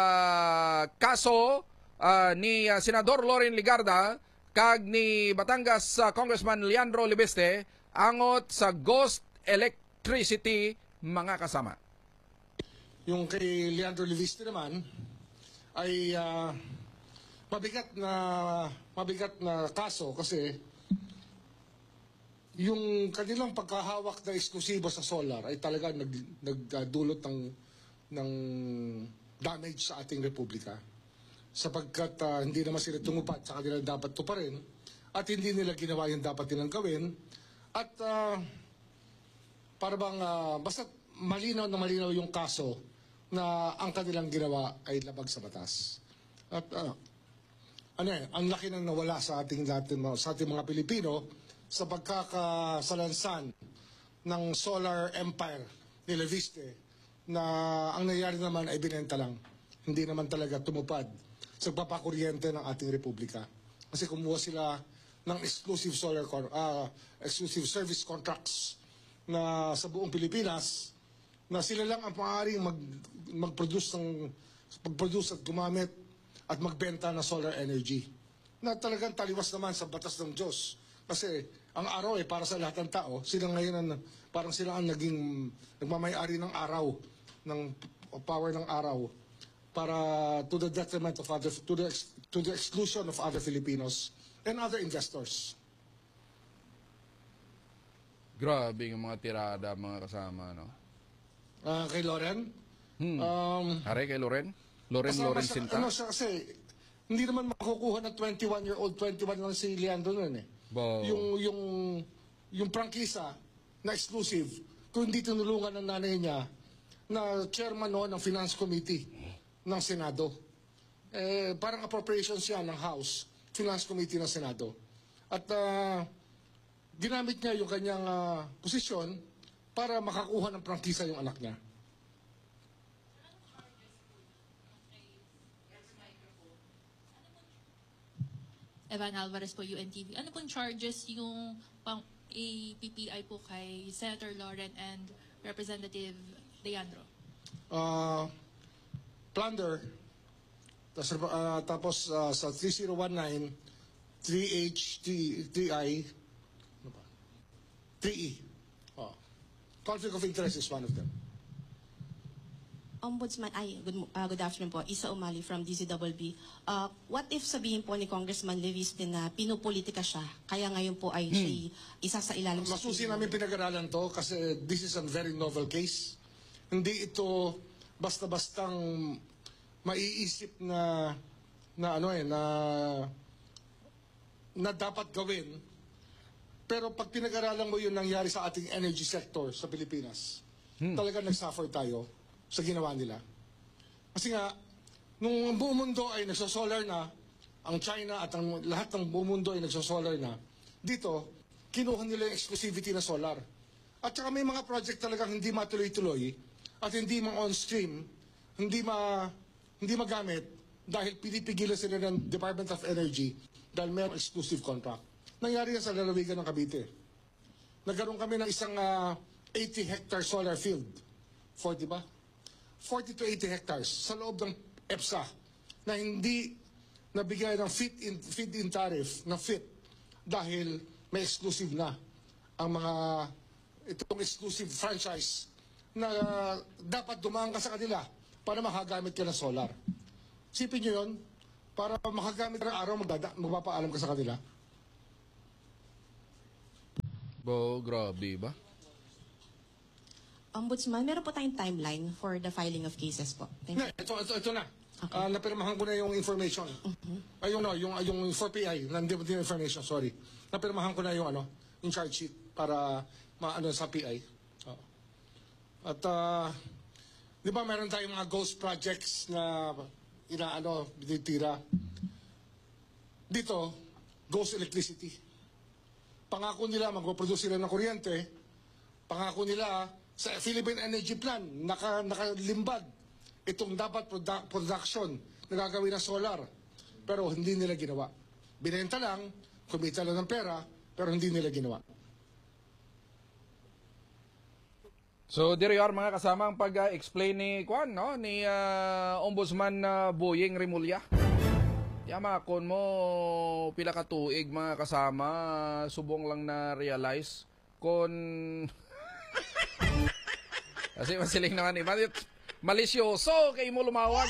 kaso uh, ni uh, Senador Loren Ligarda kag ni Batangas uh, Congressman Leandro Libeste angot sa ghost electricity mga kasama. Yung kay Leandro Libeste naman ay uh, mabigat na mabigat na kaso kasi yung kanilang pagkahawak na eksklusibo sa solar ay talaga nag, nagdulot ng ng damage sa ating republika sapagkat uh, hindi naman sila tumupad sa kanilang dapat tuparin at hindi nila ginawa yung dapat nilang gawin at uh, para bang uh, basta malinaw na malinaw yung kaso na ang kanilang ginawa ay labag sa batas at uh, ano eh, ang laki nang nawala sa ating natin, sa ating mga Pilipino sa pagkakasalansan ng solar empire ni Leviste na ang nangyari naman ay binenta lang. Hindi naman talaga tumupad sa papakuryente ng ating republika. Kasi kumuha sila ng exclusive solar uh, exclusive service contracts na sa buong Pilipinas na sila lang ang maaaring mag, mag-produce ng mag-produce at gumamit at magbenta ng solar energy na talagang taliwas naman sa batas ng Diyos. Kasi ang araw ay para sa lahat ng tao. Sila ngayon ang, parang sila ang naging nagmamay-ari ng araw, ng power ng araw para to the detriment of other, to the, to the exclusion of other Filipinos and other investors. Grabe yung mga tirada mga kasama, no? Uh, kay Loren? Hmm. Um, Are kay Loren? Loren Kasama Loren siya, Sinta? ano siya kasi, hindi naman makukuha ng twenty-one-year-old, twenty-one lang si Leandro nun eh. Bo. Yung, yung, yung prangkisa na exclusive, kung hindi tinulungan ng nanay niya na chairman no, ng Finance Committee ng Senado. Eh, parang appropriations siya ng House, Finance Committee ng Senado. At uh, ginamit niya yung kanyang uh, posisyon para makakuha ng prangkisa yung anak niya. Evan Alvarez po, U N T V. Ano pong charges yung pang A P P I po kay Senator Loren and Representative Leandro? Uh, plunder, tas, uh, tapos uh, sa thirty nineteen, three H, three I, ano pa? three E. Oh. Conflict of interest is one of them. Ombudsman, ay, good, uh, good afternoon po. Isa Umali from D C W B. Uh, what if sabihin po ni Congressman Leviste na pinupolitika siya, kaya ngayon po ay hmm. siya isa sa ilalim sa... Masusi namin pinag-aralan to kasi this is a very novel case. Hindi ito basta-bastang maiisip na na ano eh, na na dapat gawin. Pero pag pinag-aralan mo yung nangyari sa ating energy sector sa Pilipinas, hmm. talagang nag-suffer tayo sa ginawa nila. Kasi nga, nung buong mundo ay nagsosolar na, ang China at ang lahat ng buong mundo ay nagsosolar na, dito, kinuha nila yung exclusivity na solar. At saka may mga project talagang hindi matuloy-tuloy at hindi ma-on-stream, hindi, ma, hindi magamit dahil pinipigilan sila ng Department of Energy dahil mayroong exclusive contract. Nangyari yan sa lalawigan ng Cavite. Nagkaroon kami ng isang uh, eighty hectare solar field. forty ba? forty to eighty hectares sa loob ng EPSA na hindi nabigay ng feed-in feed-in tariff na fit dahil may exclusive na ang mga itong exclusive franchise na dapat dumaan ka sa kanila para makagamit ka ng solar. Sipin nyo yun, para makagamit ng araw, magdada, magpapaalam ka sa kanila. Bo, grabe ba? Ombudsman, meron po tayong timeline for the filing of cases po. Thank you. Na, ito, ito, ito na. Okay. Uh, napirmahan ko na yung information. Uh-huh. Ay, yung, no, yung, yung four P I, nandito yung information, sorry. Napirmahan ko na yung ano, yung charge sheet para maano sa P I. Oh. At, uh, di ba meron tayong mga ghost projects na inaano, binitira. Dito, ghost electricity. Pangako nila, magpaproduce sila ng kuryente. Pangako nila, sa Philippine Energy Plan, naka, nakalimbad itong dapat produ- production na gagawin ng solar. Pero hindi nila ginawa. Binenta lang, kumita lang ng pera, pero hindi nila ginawa. So, there you are mga kasama ang pag-explain ni Kwan, no? Ni uh, Ombudsman uh, Boyeng Rimulya. Yama, kon mo pila ka tuig mga kasama, subong lang na realize kon kasi masiling naman eh, malisyoso kay mo lumawag.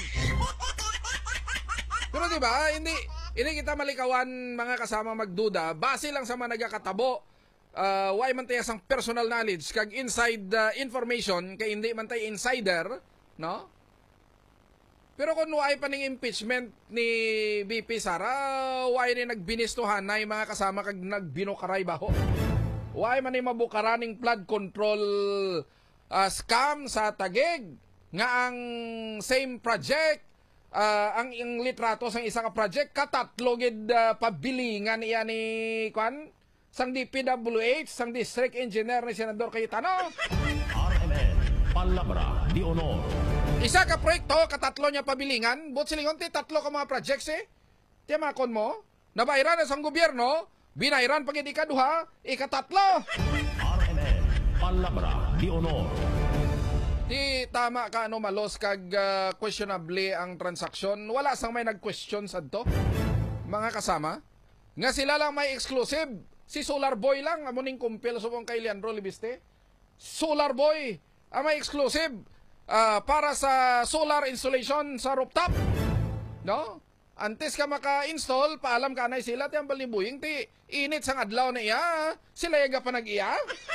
Pero di ba, hindi hindi kita malikawan mga kasama magduda base lang sa mga nagakatabo. Uh, why man tayo sang personal knowledge kag inside uh, information kay hindi man tayo insider, no? Pero kung why pa ning impeachment ni B P Sara, why ni nagbinistuhan na yung mga kasama kag nagbinukaray baho? Why man ni mabukaraning flood control uh, scam sa Taguig nga ang same project, uh, ang, ang litrato sa isa ka project katatlo gid uh, pabilingan iya ni Kwan sang D P W H, sang district engineer ni Senador Cayetano. R M N, Palabra de Honor. Isa ka proyekto, katatlo niya pabilingan, but silingon ti tatlo ka mga projects eh. Tiyamakon mo, nabayran na sang gobyerno, binayran pag hindi kaduha, ikatatlo. R M N, Palabra de Honor. Di tama ka ano malos kag uh, questionably ang transaksyon, wala sang may nag-question sa to. Mga kasama, nga sila lang may exclusive. Si Solar Boy lang, amuning kumpil subong kay Leandro Libiste. Solar Boy, ang may exclusive. Uh, para sa solar installation sa rooftop, no? Antes ka maka-install, paalam ka na sila, tiyang balibuying, ti init sang adlaw na iya, sila yaga pa nag-iya.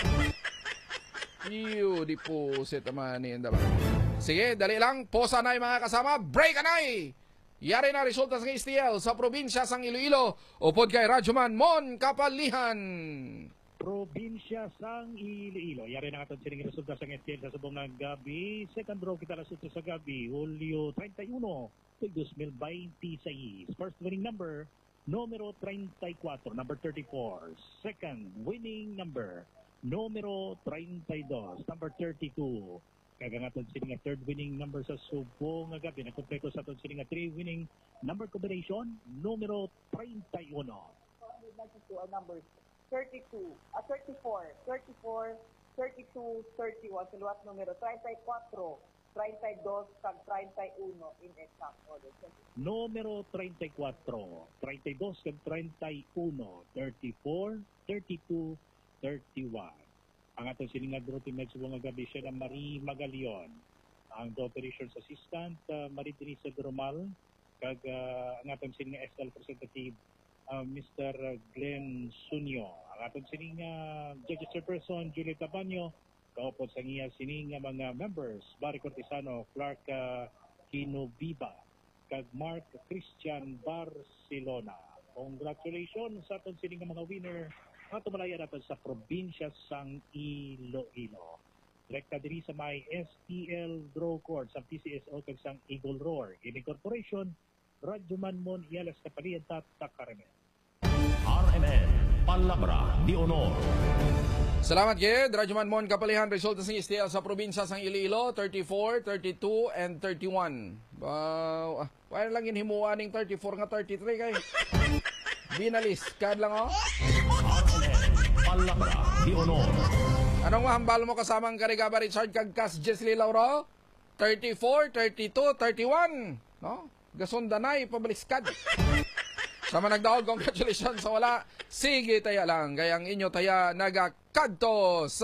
Iyo, di po set naman niyan, diba? Sige, dali lang, posa na yung mga kasama, break na eh! Yari na resulta sa S T L sa probinsya sang Iloilo, upod kay Radyoman Mon Kapalihan. Probinsya sang Iloilo. Yari na aton sining resulta sa S T L sa subong ng gabi. Second row kita alas eight sa gabi, Hulyo thirty-one, two thousand twenty-six. First winning number, numero thirty-four, number thirty-four. Second winning number, numero thirty-two, number thirty-two. Kagangaton sining third winning number sa subong nga gabi. Nagkompleto sa aton sining three winning number combination, numero thirty-one. Numbers thirty-two, uh, thirty-four, thirty-four, thirty-two, thirty-one, sa luwas numero thirty-four, thirty-two, kag thirty-one in exact order. Numero thirty-four, thirty-two, kag thirty-one, thirty-four, thirty-two, thirty-one. Ang atong siningag routine med subong nga gabi siya na Marie Magalion. Ang operations assistant, uh, Marie Teresa Gromal, kag uh, ang atong sining S L representative, Uh, Mister Glenn Sunyo. Ang atong sining uh, judge chairperson Julie Tabanyo, kaupod sa iya sining uh, mga members Barry Cortesano, Clark uh, Kinobiba, kag Mark Christian Barcelona. Congratulations sa atong sining uh, mga winner at tumalaya natin sa probinsya sang Iloilo. Rekta diri sa may S T L Draw Court sa P C S O kag sang Eagle Roar. Ini Corporation, Radyoman Mon Ialas Kapalian Tatak Karamen. R M N, Palabra de Honor. Salamat kay Radyoman Mon Kapalihan. Resulta sa S T L sa probinsya sang Iloilo, thirty-four, thirty-two, and thirty-one. Wow. Ah, paano lang inhimuan ng thirty-four nga thirty-three kay? Binalis. Kad lang oh. R M N, Palabra de Honor. Anong mahambal mo kasamang Karigaba Richard kag Cas Jesly Lauro? thirty-four, thirty-two, thirty-one. No? Gasundanay, pabaliskad. Sama nagdaog, congratulations sa wala. Sige, taya lang. Gayang inyo taya nagakadto sa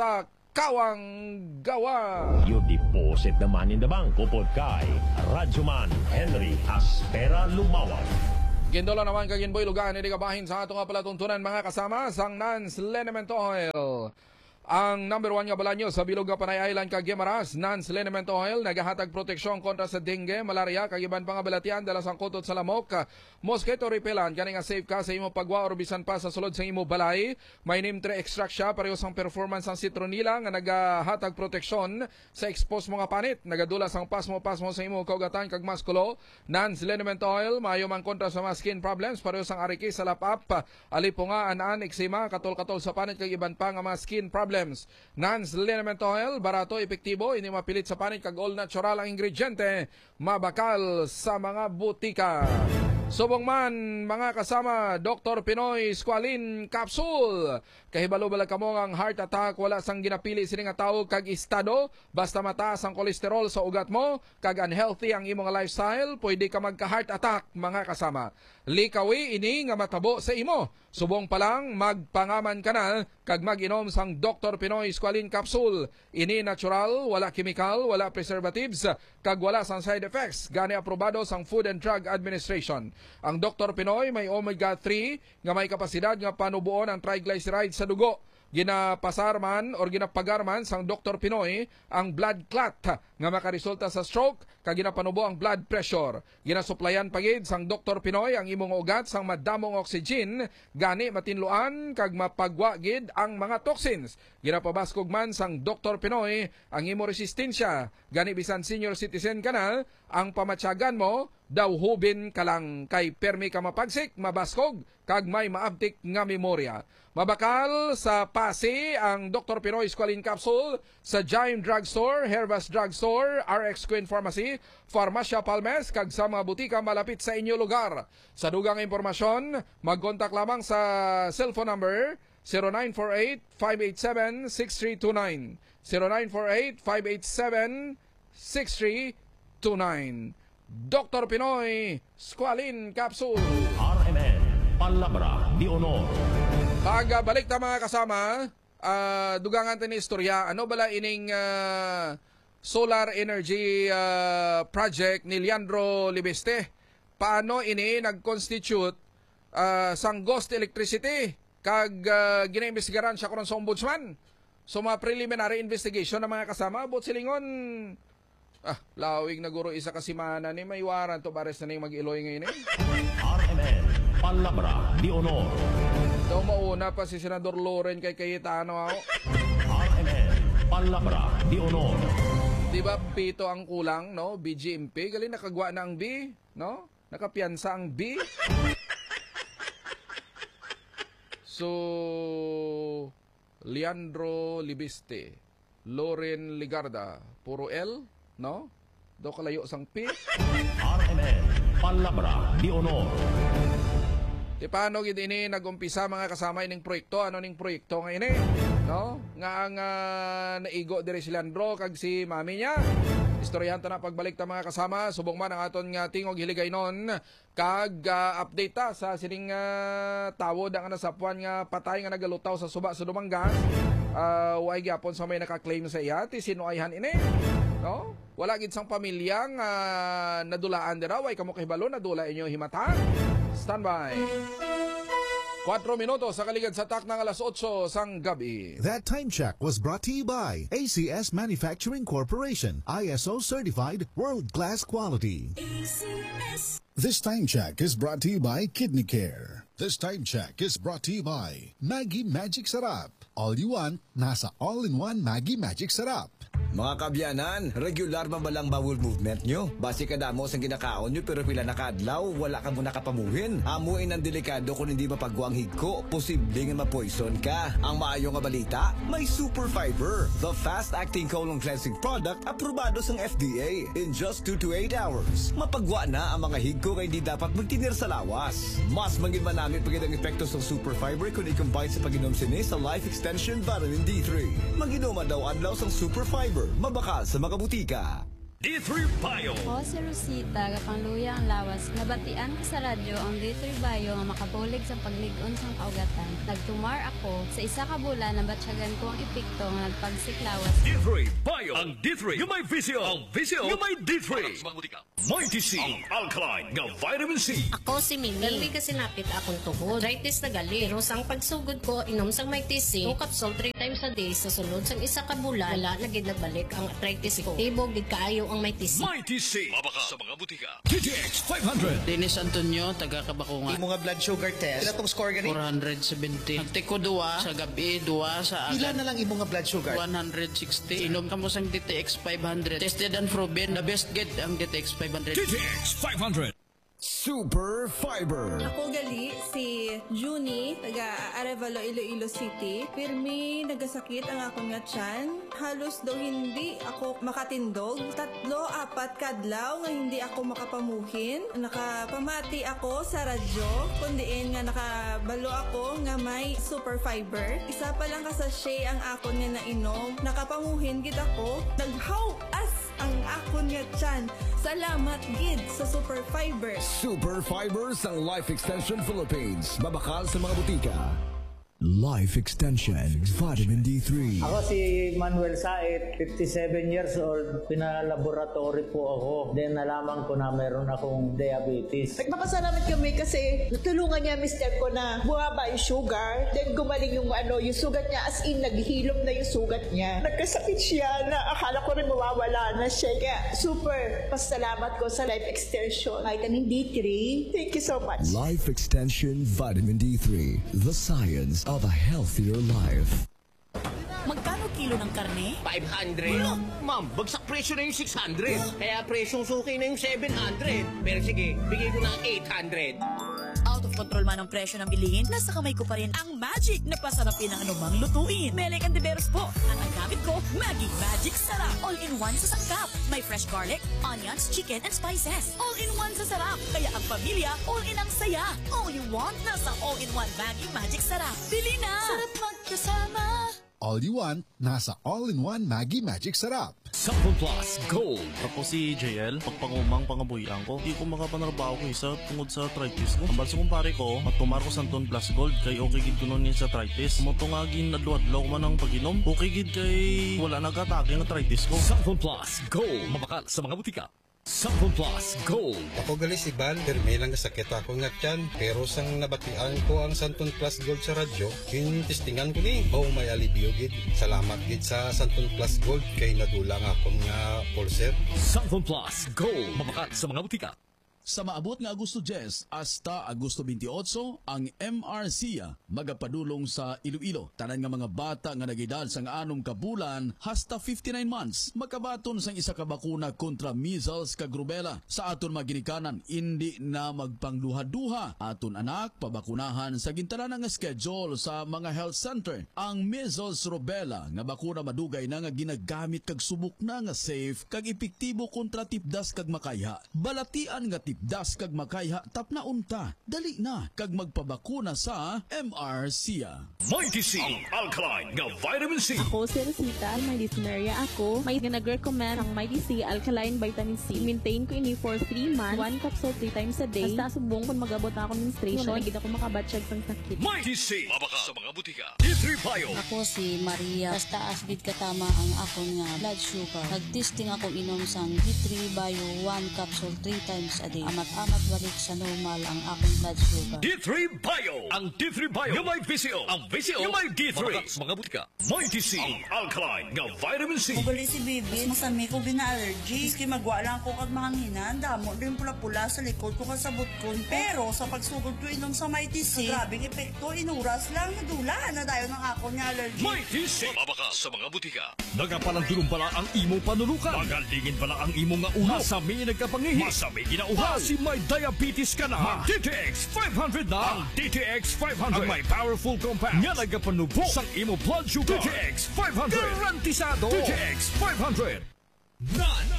Kawang Gawa. You deposit the money in the bank. Upod kay Radyoman Henry Aspera Lumawag. Gindolo naman kaginboy lugan, hindi kabahin sa atong palatuntunan mga kasama sang Nance Liniment Oil. Ang number one nga balanyo sa bilog nga Panay Island kag Guimaras, Nance Liniment Oil nagahatag proteksyon kontra sa dengue, malaria kag iban pang balatian dala sang kutot sa lamok, mosquito repellent kani nga safe ka sa imo pagwa or bisan pa sa sulod sa imo balay. May neem tree extract siya pareho sang performance ang citronella nga nagahatag proteksyon sa expose mga panit, nagadula sang pasmo-pasmo sa imo kaugatan kag maskulo. Nance Liniment Oil maayo man kontra sa mga skin problems pareho sang ariki sa lapap, alipunga, anaan, eksema, katol-katol sa panit kag iban pa nga mga skin problems. Nance Liniment Oil, barato, epektibo, hindi mapilit sa panit kag all natural ang ingrediente, mabakal sa mga butika. Subong man mga kasama, Doctor Pinoy Squalene Capsule. Kahibalo bala kamo ang heart attack, wala sang ginapili sini nga tawo kag estado, basta mataas ang kolesterol sa ugat mo kag unhealthy ang imong lifestyle, pwede ka magka heart attack mga kasama. Likawi ini nga matabo sa imo. Subong pa lang magpangaman ka na kag mag-inom sang Doctor Pinoy Squalene Capsule. Ini natural, wala chemical, wala preservatives kag wala sang side effects. Gani aprobado sang Food and Drug Administration. Ang Doctor Pinoy may omega three nga may kapasidad nga panubuon ang triglycerides sa dugo. Ginapasarman or ginapagarman sang Doctor Pinoy ang blood clot nga makaresulta sa stroke kag ginapanubo ang blood pressure. Ginasuplayan pagid sang Doctor Pinoy ang imong ugat sang madamong oxygen, gani matinluan kag mapagwa gid ang mga toxins. Ginapabaskog man sang Doctor Pinoy ang imo resistensya, gani bisan senior citizen ka na, ang pamatyagan mo daw hubin ka lang kay permi ka mapagsik, mabaskog kag may maabtik nga memorya. Mabakal sa Pasi ang Doctor Pinoy Squalene Capsule sa Giant Drug Store, Hervas Drug Store, R X Queen Pharmacy, Farmacia Palmes kag sa mga butika malapit sa inyo lugar. Sa dugang impormasyon, mag-contact lamang sa cellphone number zero nine four eight, five eight seven, six three two nine, zero nine four eight, five eight seven, six three two nine. Doctor Pinoy Squalene Capsule. R M N Palabra de Honor. Pagbalik ta mga kasama, uh, dugangan tayo ni istorya, ano bala ining uh, solar energy uh, project ni Leandro Libeste? Paano ini nag-constitute uh, sang ghost electricity? Kag uh, ginaimbestigaran siya karon sa ombudsman. So mga preliminary investigation na mga kasama, but silingon, ah, lawig na guro isa kasimana ni may waran to bares na ni mag-iloy ngayon eh. R M N Palabra de Honor. Daw mauna pa si Senador Loren kay Cayetano ako. R M N Palabra de Honor. Di ba pito ang kulang, no? B G M P, galing nakagwa na ang B, no? Nakapiyansa ang B. So, Leandro Libiste, Loren Ligarda, puro L, no? Daw kalayo sang P. R M N Palabra de Honor. Di paano gid ini nagumpisa mga kasama ining proyekto, ano ning proyekto nga ini, no? Nga ang uh, naigo diri si Leandro kag si mami niya. Istoryahan ta na pagbalik ta mga kasama, subong man ang aton nga tingog hiligay non kag uh, update ta sa sining uh, tawod ang nasapuan nga patay nga nagalutaw sa suba sa Dumangas. Uh, way gyapon sa may naka-claim sa iya ti sinuayhan ini, no? Wala gid sang pamilya nga uh, nadulaan dira, way kamo kahibalo nadula inyo himata. Standby. Cuatro minutos sa kaligid sa tak ng alas otso sang gabi. That time check was brought to you by A C S Manufacturing Corporation, I S O certified, world-class quality. A C S. This time check is brought to you by Kidney Care. This time check is brought to you by Maggie Magic Sarap. All you want, nasa all-in-one Maggie Magic Sarap. Mga kabyanan, regular man ba lang bowel movement nyo? Basi kadamo sa ginakaon nyo pero pila nakadlaw, wala ka muna kapamuhin. Amuin ang delikado kung hindi mapagwang higko, posibleng mapoison ka. Ang maayo nga balita, may super fiber, the fast-acting colon cleansing product aprobado sa F D A. In just two to eight hours, mapagwa na ang mga higko kaya hindi dapat magtinir sa lawas. Mas maging manami pagid ang epekto sa super fiber kung i-combine sa pag-inom sini sa Life Extension Vitamin D three. Mag-inoma daw adlaw sa super fiber. Mabakal sa mga butika. D three Bio. Ako si Rosita, kapangluya ang lawas. Nabatian ko sa radyo ang D three Bio nga makabulig sa pagligon sang kaugatan. Nagtumar ako sa isa ka bulan na batsyagan ko ang epekto nga nagpagsiklawas. D three Bio. Ang D three yung may visio. Ang visio yung may D three. Mighty C. Ang alkaline nga vitamin C. Ako si Mimi. Dali kasi napit akong tuhod. Arthritis na gali. Pero sang pagsugod ko, inom sang Mighty C. two capsule three times a day. Sa sunod sang isa ka bulan, wala na gid nagbalik ang arthritis ko. Tibog gid kaayo ang Mighty C. Mighty C. Mabaka sa mga butika. D T X five hundred. Dennis Antonio, taga Kabakungan. Imo nga blood sugar test. Pila tong score gani? four seventy. Nagtiko duwa sa gabi, duwa sa Pila agad. na lang imo nga blood sugar? one sixty. Inom ka mo sang D T X five hundred. Tested and proven. The best get ang D T X five hundred. D T X five hundred. Super Fiber. Ako gali si Juni, taga Arevalo, Iloilo City. Pirmi, nagasakit ang akong nga tiyan. Halos daw hindi ako makatindog. Tatlo, apat kadlaw nga hindi ako makapamuhin. Nakapamati ako sa radyo. Kundiin nga nakabalo ako nga may Super Fiber. Isa pa lang kasashay ang akon nga nainom. Nakapamuhin gid ako. Naghaw-as ang akon nga tiyan. Salamat gid sa Super Fiber. Super Fiber sa Life Extension Philippines. Mabakal sa mga butika. Life Extension Vitamin D three. Ako si Manuel Said, fifty-seven years old. Pinalaboratory po ako. Then nalaman ko na meron akong diabetes. Nagpapasalamat kami kasi natulungan niya mister ko na bumaba yung sugar. Then gumaling yung ano, yung sugat niya, as in naghilom na yung sugat niya. Nagkasakit siya na akala ko rin mawawala na siya. Kaya super pasalamat ko sa Life Extension Vitamin D three. Thank you so much. Life Extension Vitamin D three. The science of a healthier life. Magkano kilo ng karne? five hundred. Wala. Ma'am, bagsak presyo na yung six hundred. Kaya presyong suki na yung seven hundred. Pero sige, bigay ko na eight hundred. Out of control man ang presyo ng bilihin, nasa kamay ko pa rin ang magic na pasarapin ng anumang lutuin. Melek and Diveros po. At ang gamit ko, Maggi Magic Sarap. All-in-one sa sangkap. May fresh garlic, onions, chicken, and spices. All-in-one sa sarap. Kaya ang pamilya, all-in ang saya. All you want, nasa all-in-one Maggi Magic Sarap. Bili na! Sarap magkasama. All you want, nasa all-in-one Maggi Magic Sarap. Sample Plus Gold. Ako si J L, pagpangumang pangabuyan ko, di ko makapanarbaho ko isa tungod sa arthritis ko. Ang balso kumpare ko, matumar ko Santon Plus Gold, kay okay gid ko nun sa arthritis. Mutungagin adlo-adlaw man ang pag-inom, okay gid kay wala nag-atake ang arthritis ko. Sample Plus Gold. Mabakal sa mga butika. Sample Plus Gold. Ako gali si Bal, permi lang sakit ako nga tiyan. Pero sang nabatian ko ang Santon Plus Gold sa radyo, yung testingan ko ni, oh may alibyo gid. Salamat gid sa Santon Plus Gold kay nadulang ako nga pulser. Sample Plus Gold. Mabakal sa mga butika. Sa maabot nga Agosto ten hasta Agosto twenty-eight, ang M R C A magapadulong sa Iloilo. Tanan nga mga bata nga nagedad sang anom ka bulan hasta fifty-nine months makabaton sang isa ka bakuna kontra measles kag rubella. Sa aton maginikanan, hindi na magpangduha-duha. Aton anak pabakunahan sa gintanan nga schedule sa mga health center. Ang measles rubella nga bakuna madugay na nga ginagamit kag subok na nga safe kag epektibo kontra tipdas kag makayha. Balatian nga tipdas kag makayha tapna unta. Dali na kag magpabakuna sa M R C A. Mighty C. Ang alkaline nga vitamin C. Ako si Rosita, may dyspnea ako. May nag-recommend ang Mighty C Alkaline Vitamin C. Maintain ko ini for three months. One capsule three times a day. Hasta subong kung magabot na ako menstruation. Nagid ako makabatsyag sang sakit. Mighty C. Mabaka sa mga butika. D three Bio. Ako si Maria. Basta asbid katama ang akong nga blood sugar. Nag-testing ako inom sang D three Bio one capsule three times a day. Amat-amat balik sa normal ang akong blood sugar. D three Bio. Ang D three Bio. Yung may visio. Ang visio. Yung may D three. Mabaka sa mga butika. Mighty C. Ang alkaline nga vitamin C. Mugali si Bibi. Masami ko bina-allergy. Iski magwa lang ko kag mahanginan. Damo din pula-pula sa likod ko kasabot ko. Pero sa pagsugod ko inom sa Mighty C, grabing epekto. Inuras lang. Nadula na dayo ng ako niya allergy. Mighty C. Mabaka sa mga butika. Nagapalandulong pala ang imo panulukan. Magalingin pala ang imo nga ulo. Masami nagkapangihi. Masami ginauha. Si may diabetes ka na. Mag D T X five hundred na. Ang D T X five hundred. Ang may powerful compound. Nga nagapanubo sang imo blood sugar. D T X five hundred. Garantisado. D T X five hundred. None.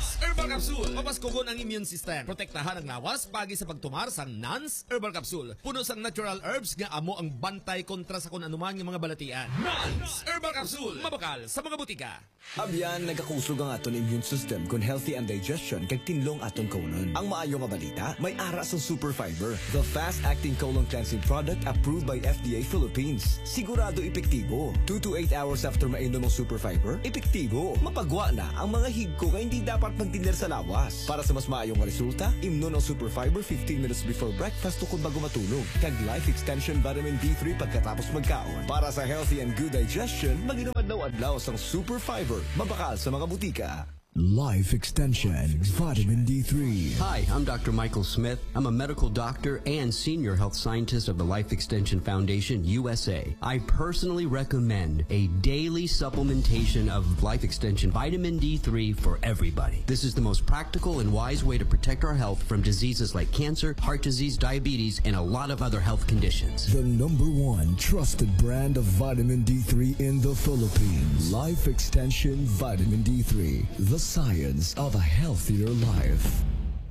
Herbal Capsule. Mapaskugon ang immune system. Protektahan ang lawas pagi sa pagtumar sang Nance Herbal Capsule. Puno sang natural herbs nga amo ang bantay kontra sa kun anuman nga mga balatian. Nance Herbal Capsule. Mabakal sa mga butika. Abyan, nagkakusog ang aton immune system kun healthy and digestion kag tinlong aton kaunon. Ang maayo nga balita, may ara sa Super Fiber, the fast-acting colon cleansing product approved by F D A Philippines. Sigurado epektibo. two to eight hours after mainom ang Super Fiber, epektibo. Mapagwa na ang mga higko nga hindi dapat magtiner sa lawas. Para sa mas maayong resulta, imnon ang Super Fiber fifteen minutes before breakfast o kung bago matulog. Kag Life Extension Vitamin D three pagkatapos magkaon. Para sa healthy and good digestion, mag-inom adlaw-adlaw sang Super Fiber. Mabakal sa mga butika. Life Extension Vitamin D three. Hi, I'm Doctor Michael Smith. I'm a medical doctor and senior health scientist of the Life Extension Foundation U S A. I personally recommend a daily supplementation of Life Extension Vitamin D three for everybody. This is the most practical and wise way to protect our health from diseases like cancer, heart disease, diabetes, and a lot of other health conditions. The number one trusted brand of vitamin D three in the Philippines. Life Extension Vitamin D three. The science of a healthier life.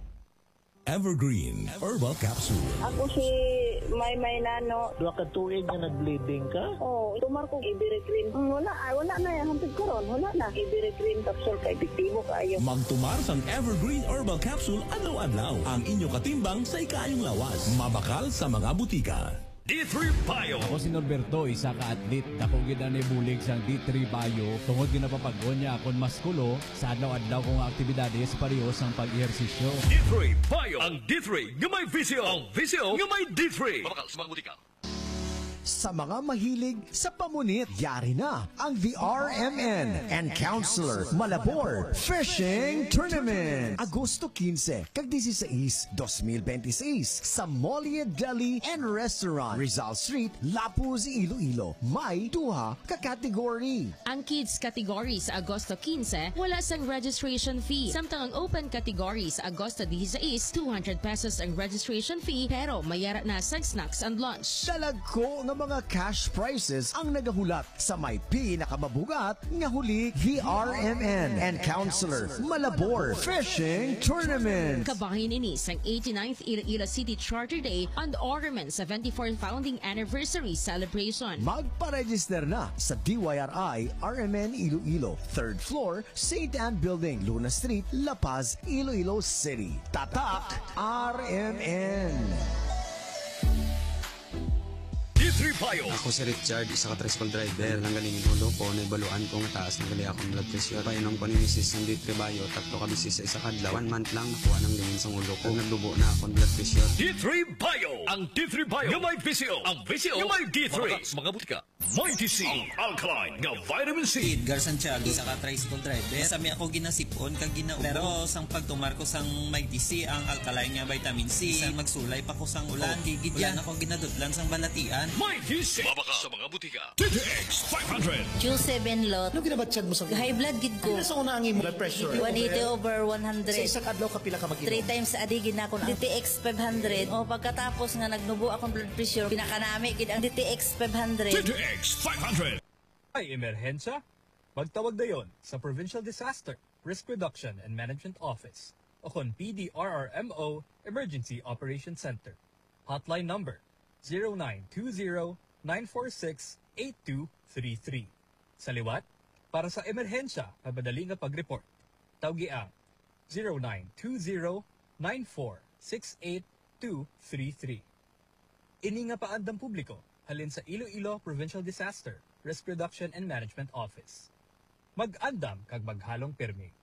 Evergreen Herbal Capsule. Ako si May May Nano. Dua ka tuig nga nag-bleeding ka? Oo, oh, tumar ko Ibiricrin. Wala, ay, wala na yan. Hantid ko ron. Wala na. Ibiricrin capsule kay epektibo kayo. Magtumar sang Evergreen Herbal Capsule adlaw-adlaw. Ang inyo katimbang sa ikayong lawas. Mabakal sa mga butika. D three Bio. Ako si Norberto, isa ka atlet. Ako gina ni bulig sang D three Bio. Tungod ginapapagod niya akong maskulo sa adlaw-adlaw kong aktibidades pareho sang pag-ehersisyo. D three Bio. Ang D three nga may visyo. Ang visyo nga may D three. Mabakal sa mga butika. Sa mga mahilig sa pamunit, yari na ang The R M N and Counselor Malabor Fishing Tournament. Agosto quince kag dieciséis, dos mil veintiséis sa Molly Deli and Restaurant, Rizal Street, Lapuz, Iloilo. May duha ka category. Ang kids category sa Agosto quince, wala sang registration fee. Samtang ang open category sa Agosto dieciséis, two hundred pesos ang registration fee pero mayara na sang snacks and lunch. Dalag ko nga mga cash prizes ang nagahulat sa may pinakamabugat nga huli The R M N and Counselor Malabor Fishing Tournament. Kabahin ini sang eighty-ninth Iloilo City Charter Day and R M N seventy-fourth Founding Anniversary Celebration. Magpa-register na sa D Y R I R M N Iloilo, third floor, Saint Anne Building, Luna Street, La Paz, Iloilo City. Tatak R M N. D three Bio. Ako si Richard, isa ka tricycle driver. Nang galing yung ulo ko, naibaluan ko nga taas ng gali akong blood pressure. Painom ko ni Missus ng D three Bio, tatlo ka bisis sa isa kadlaw. One month lang, nakuha ng lingin sa ulo ko. Nagdubo na akong blood pressure. D three Bio. Ang D three Bio. Yung may visyo. Ang visyo. Yung may D three. Mga butika. Mighty C. Ang alkaline nga vitamin C. Edgar Santiago, isa ka tricycle driver. Sami ako ginasipon, kag ginaubo. Pero sang pagtumar ko sang Mighty C, ang alkaline nga vitamin C. Sang magsulay pa ko sang ulan. Oh, gigid yan ako ginadutlan sang balatian. Mighty C. Mabaka sa mga butika. T T X five hundred. Q seven lot. Ano ginabatsyag mo sa high blood gid ko. Ano sa una ang imo blood pressure? one eighty over one hundred. Sa isang adlaw ka pila ka mag-inom? Three times a day gid na ako. D T X five hundred. O pagkatapos nga nagnubo akong blood pressure, pinakanami gid ang D T X five hundred. T T X five hundred. Ay emerhensya? Magtawag dayon sa Provincial Disaster Risk Reduction and Management Office o kon P D R R M O Emergency Operations Center. Hotline number zero nine two zero nine four six eight two three three. Sa liwat, para sa emerhensya na madali nga pag-report, tawgi ang zero nine two zero nine four six eight two three three. Ini nga paandang publiko halin sa Iloilo Provincial Disaster Risk Reduction and Management Office. Mag-andam kag maghalong pirmi.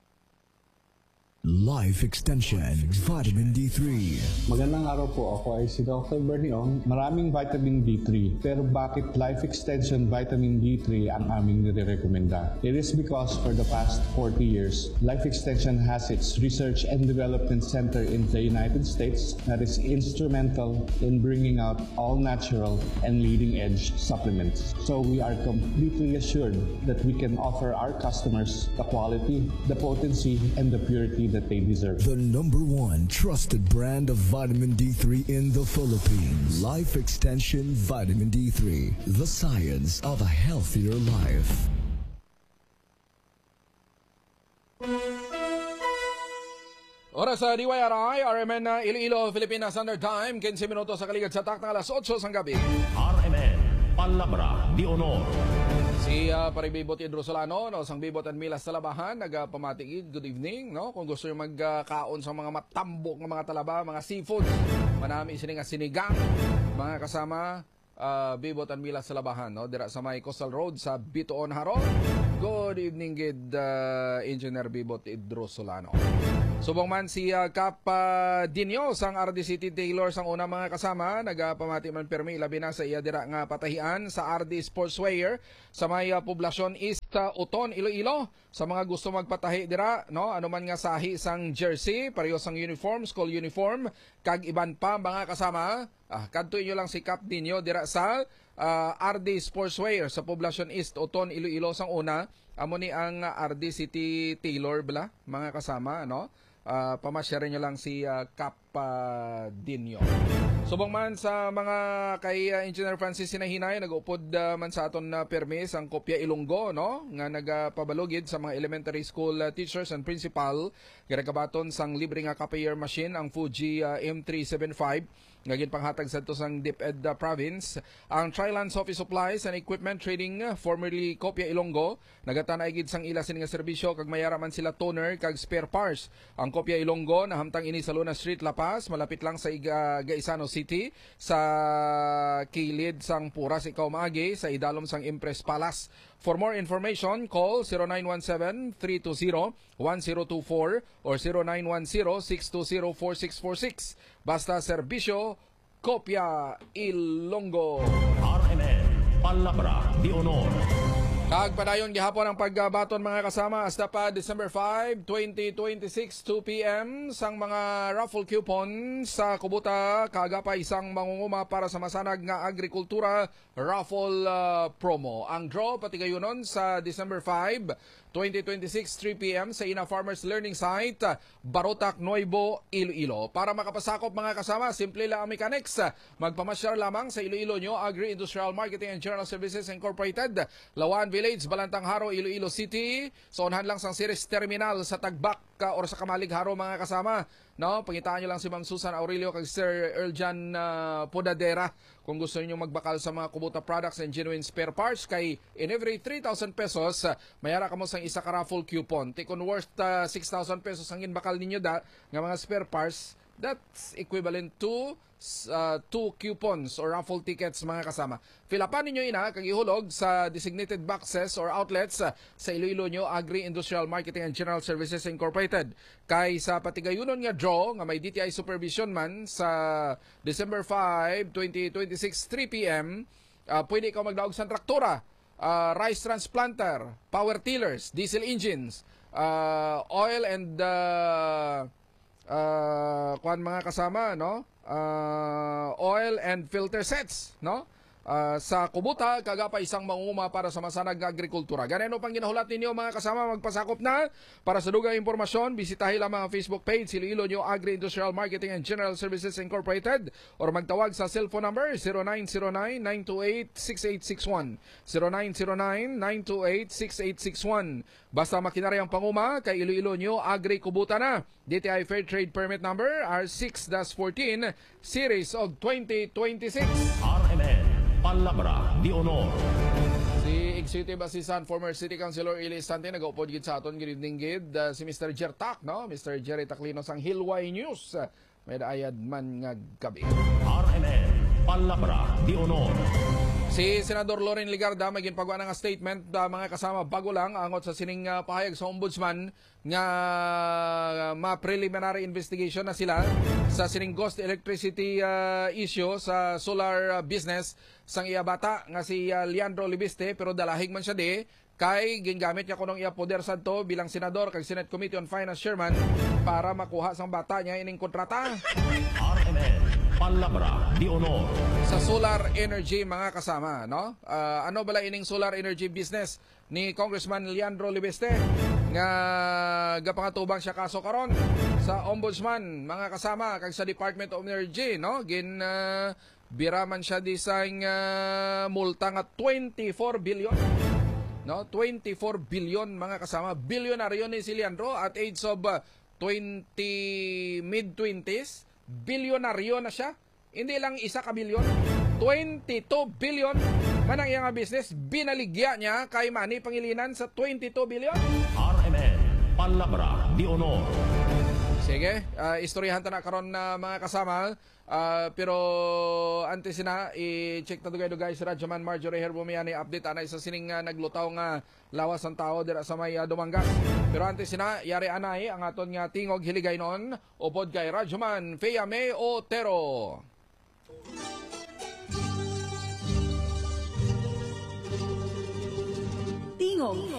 Life Extension Vitamin D three. Magandang araw po. Ako ay si Doctor Bernie Ong. Maraming vitamin D three. Pero bakit Life Extension Vitamin D three ang aming nire-recommenda? It is because for the past forty years, Life Extension has its Research and Development Center in the United States that is instrumental in bringing out all natural and leading-edge supplements. So we are completely assured that we can offer our customers the quality, the potency, and the purity that they deserve. The number one trusted brand of vitamin D three in the Philippines. Life Extension Vitamin D three. The science of a healthier life. Oras sa D Y R I, R M N na Iloilo, Philippines Standard Time, fifteen minutos sa kaligid sa tak ng alas otso sang gabi. R M N, Palabra de Honor. Si uh, Paribibot Idro Solano, no, sang Bibot and Milas sa Labahan, nagpamatigid, good evening, no? Kung gusto nyo magkaon uh, sa mga matambok ng mga talaba, mga seafood, manami isining sinigang, mga kasama, uh, Bibot and Milas sa Labahan, no? Dira sa may Coastal Road sa Bitoon Haro. Good evening, gid uh, Engineer Bibot Idro Solano. Subong man si uh, Kap uh, Dinyo sang R D City Taylor sang una mga kasama, nagapamati man permi labi na sa iya dira nga patahian sa R D Sportswear sa may uh, Poblacion East uh, Uton, Iloilo. Sa mga gusto magpatahi dira, no, ano man nga sahi sang jersey, pareho sang uniform, school uniform, kag iban pa mga kasama, ah, kadto inyo lang si Kap Dinyo dira sa uh, R D Sportswear sa Poblacion East Uton, Iloilo sang una. Amo ni ang uh, R D City Taylor bala mga kasama, no? Uh, pamasyarin nyo lang si uh, Kap uh, Dinyo. Subong man sa mga kay uh, Engineer Francis Sinahinay, nag-upod uh, man sa aton na uh, permis ang Kopya Ilonggo, no? Nga nagapabalugid sa mga elementary school uh, teachers and principal. Ginagabaton sang libre nga copier machine ang Fuji uh, M three seventy-five. Ngagin panghatag sa ito sang DepEd uh, Province. Ang Trilance Office Supplies and Equipment Trading, uh, formerly Kopya Ilonggo, nagatanay gid sang ila sining nga serbisyo kag mayaraman sila toner kag spare parts. Ang Kopya Ilonggo nahamtang ini sa Luna Street, La Paz, malapit lang sa Iga, Gaisano City, sa kilid sang Puras, ikaw maagi, sa idalom sang Impress Palace. For more information, call zero nine one seven, three two zero, one zero two four or zero nine one zero, six two zero, four six four six. Basta serbisyo, Kopya Ilonggo. R M N, Palabra de Honor. Kag padayon gihapon ang pagbaton mga kasama hasta pa December five, twenty twenty-six, two p m sang mga raffle coupon sa Kubuta kagapa isang mangunguma para sa masanag nga agrikultura raffle uh, promo. Ang draw patigayunon sa December five, twenty twenty-six, three p m sa Ina Farmers Learning Site, Barotac, Nuevo, Iloilo. Para makapasakop mga kasama, simple lang ang mechanics. Magpamasyar lamang sa Iloilo nyo Agri-Industrial Marketing and General Services Incorporated, Lawan Village, Balantang Haro, Iloilo City. So unhan lang sang Series Terminal sa Tagbak uh, or sa Kamalig Haro mga kasama. No, pangitaan nyo lang si Ma'am Susan Aurelio kag Sir Erjan uh, Podadera kung gusto niyo magbakal sa mga Kubota products and genuine spare parts. Kay in every three thousand pesos, uh, mayara ka mo sang isa ka raffle coupon. Tikon worth uh, six thousand pesos ang inbakal ninyo da nga mga spare parts. That's equivalent to uh, two coupons or raffle tickets mga kasama. Filapan ninyo ina kag ihulog sa designated boxes or outlets uh, sa Iloilo nyo Agri-Industrial Marketing and General Services Incorporated. Kay sa patigayunon nga draw nga may D T I supervision man sa December five, twenty twenty-six, three p m uh, pwede ikaw magdaog sa traktora, uh, rice transplanter, power tillers, diesel engines, uh, oil and uh, Uh, kuan mga kasama, no? Uh, oil and filter sets, no? Uh, sa Kubuta, kagapa isang mangunguma para sa masanag nga agrikultura. Ganeno pang ginahulat ninyo mga kasama, magpasakop na. Para sa dugang impormasyon, bisitahin lamang ang Facebook page, Iloilo nyo Agri-Industrial Marketing and General Services Incorporated, or magtawag sa cellphone number zero nine zero nine, nine two eight, six eight six one, zero nine zero nine, nine two eight, six eight six one. Basta makinari ang panguma kay Iloilo nyo Agri Kubuta na. D T I Fair Trade Permit Number R six dash fourteen Series of twenty twenty-six. R M N, Palabra de Honor. Si Executive Assistant former City Councilor Eli Sante nag-upod gid sa aton. Good evening gid uh, si Mister Jertak, no? Mister Jerry Taclino sang Hilway News. Uh, may daayad man nga gabi. R M N, Palabra de Honor. Si Senador Loren Ligarda may ginpagawa ng statement uh, mga kasama bago lang angot sa sining uh, pahayag sa Ombudsman nga uh, ma-preliminary investigation na sila sa sining ghost electricity uh, issue sa solar uh, business sang iya bata nga si uh, Leandro Libiste, pero dalahig man siya di kay gingamit niya kunong iya poder sadto bilang senador kag Senate Committee on Finance Chairman para makuha sang bata niya ining kontrata. R M N, Palabra de Honor. Sa solar energy mga kasama, no? Uh, ano bala ining solar energy business ni Congressman Leandro Libiste nga gapangatubang siya kaso karon sa Ombudsman mga kasama kag sa Department of Energy, no? Gin uh, biraman siya di sang uh, multa nga twenty-four billion. No, twenty-four billion mga kasama. Bilyonaryo ni si Leandro at age of uh, twenty mid-twenties, bilyonaryo na siya. Hindi lang isa ka bilyon, twenty-two billion man ang iyang business. Binaligya niya kay Manny Pangilinan sa twenty-two billion. R M N, Palabra de Honor. Sige, uh, istoryahan ta na karon na mga kasama. Uh, pero antes na, i-check na dugay-dugay si Radyoman Marjorie Herbumiani. Update anay sa sining uh, naglutaw nga lawas ang tao dira sa may uh, Dumangas. Pero antes na, yari anay ang aton nga tingog hiligay noon upod kay Radyoman Feyame Otero. Tingog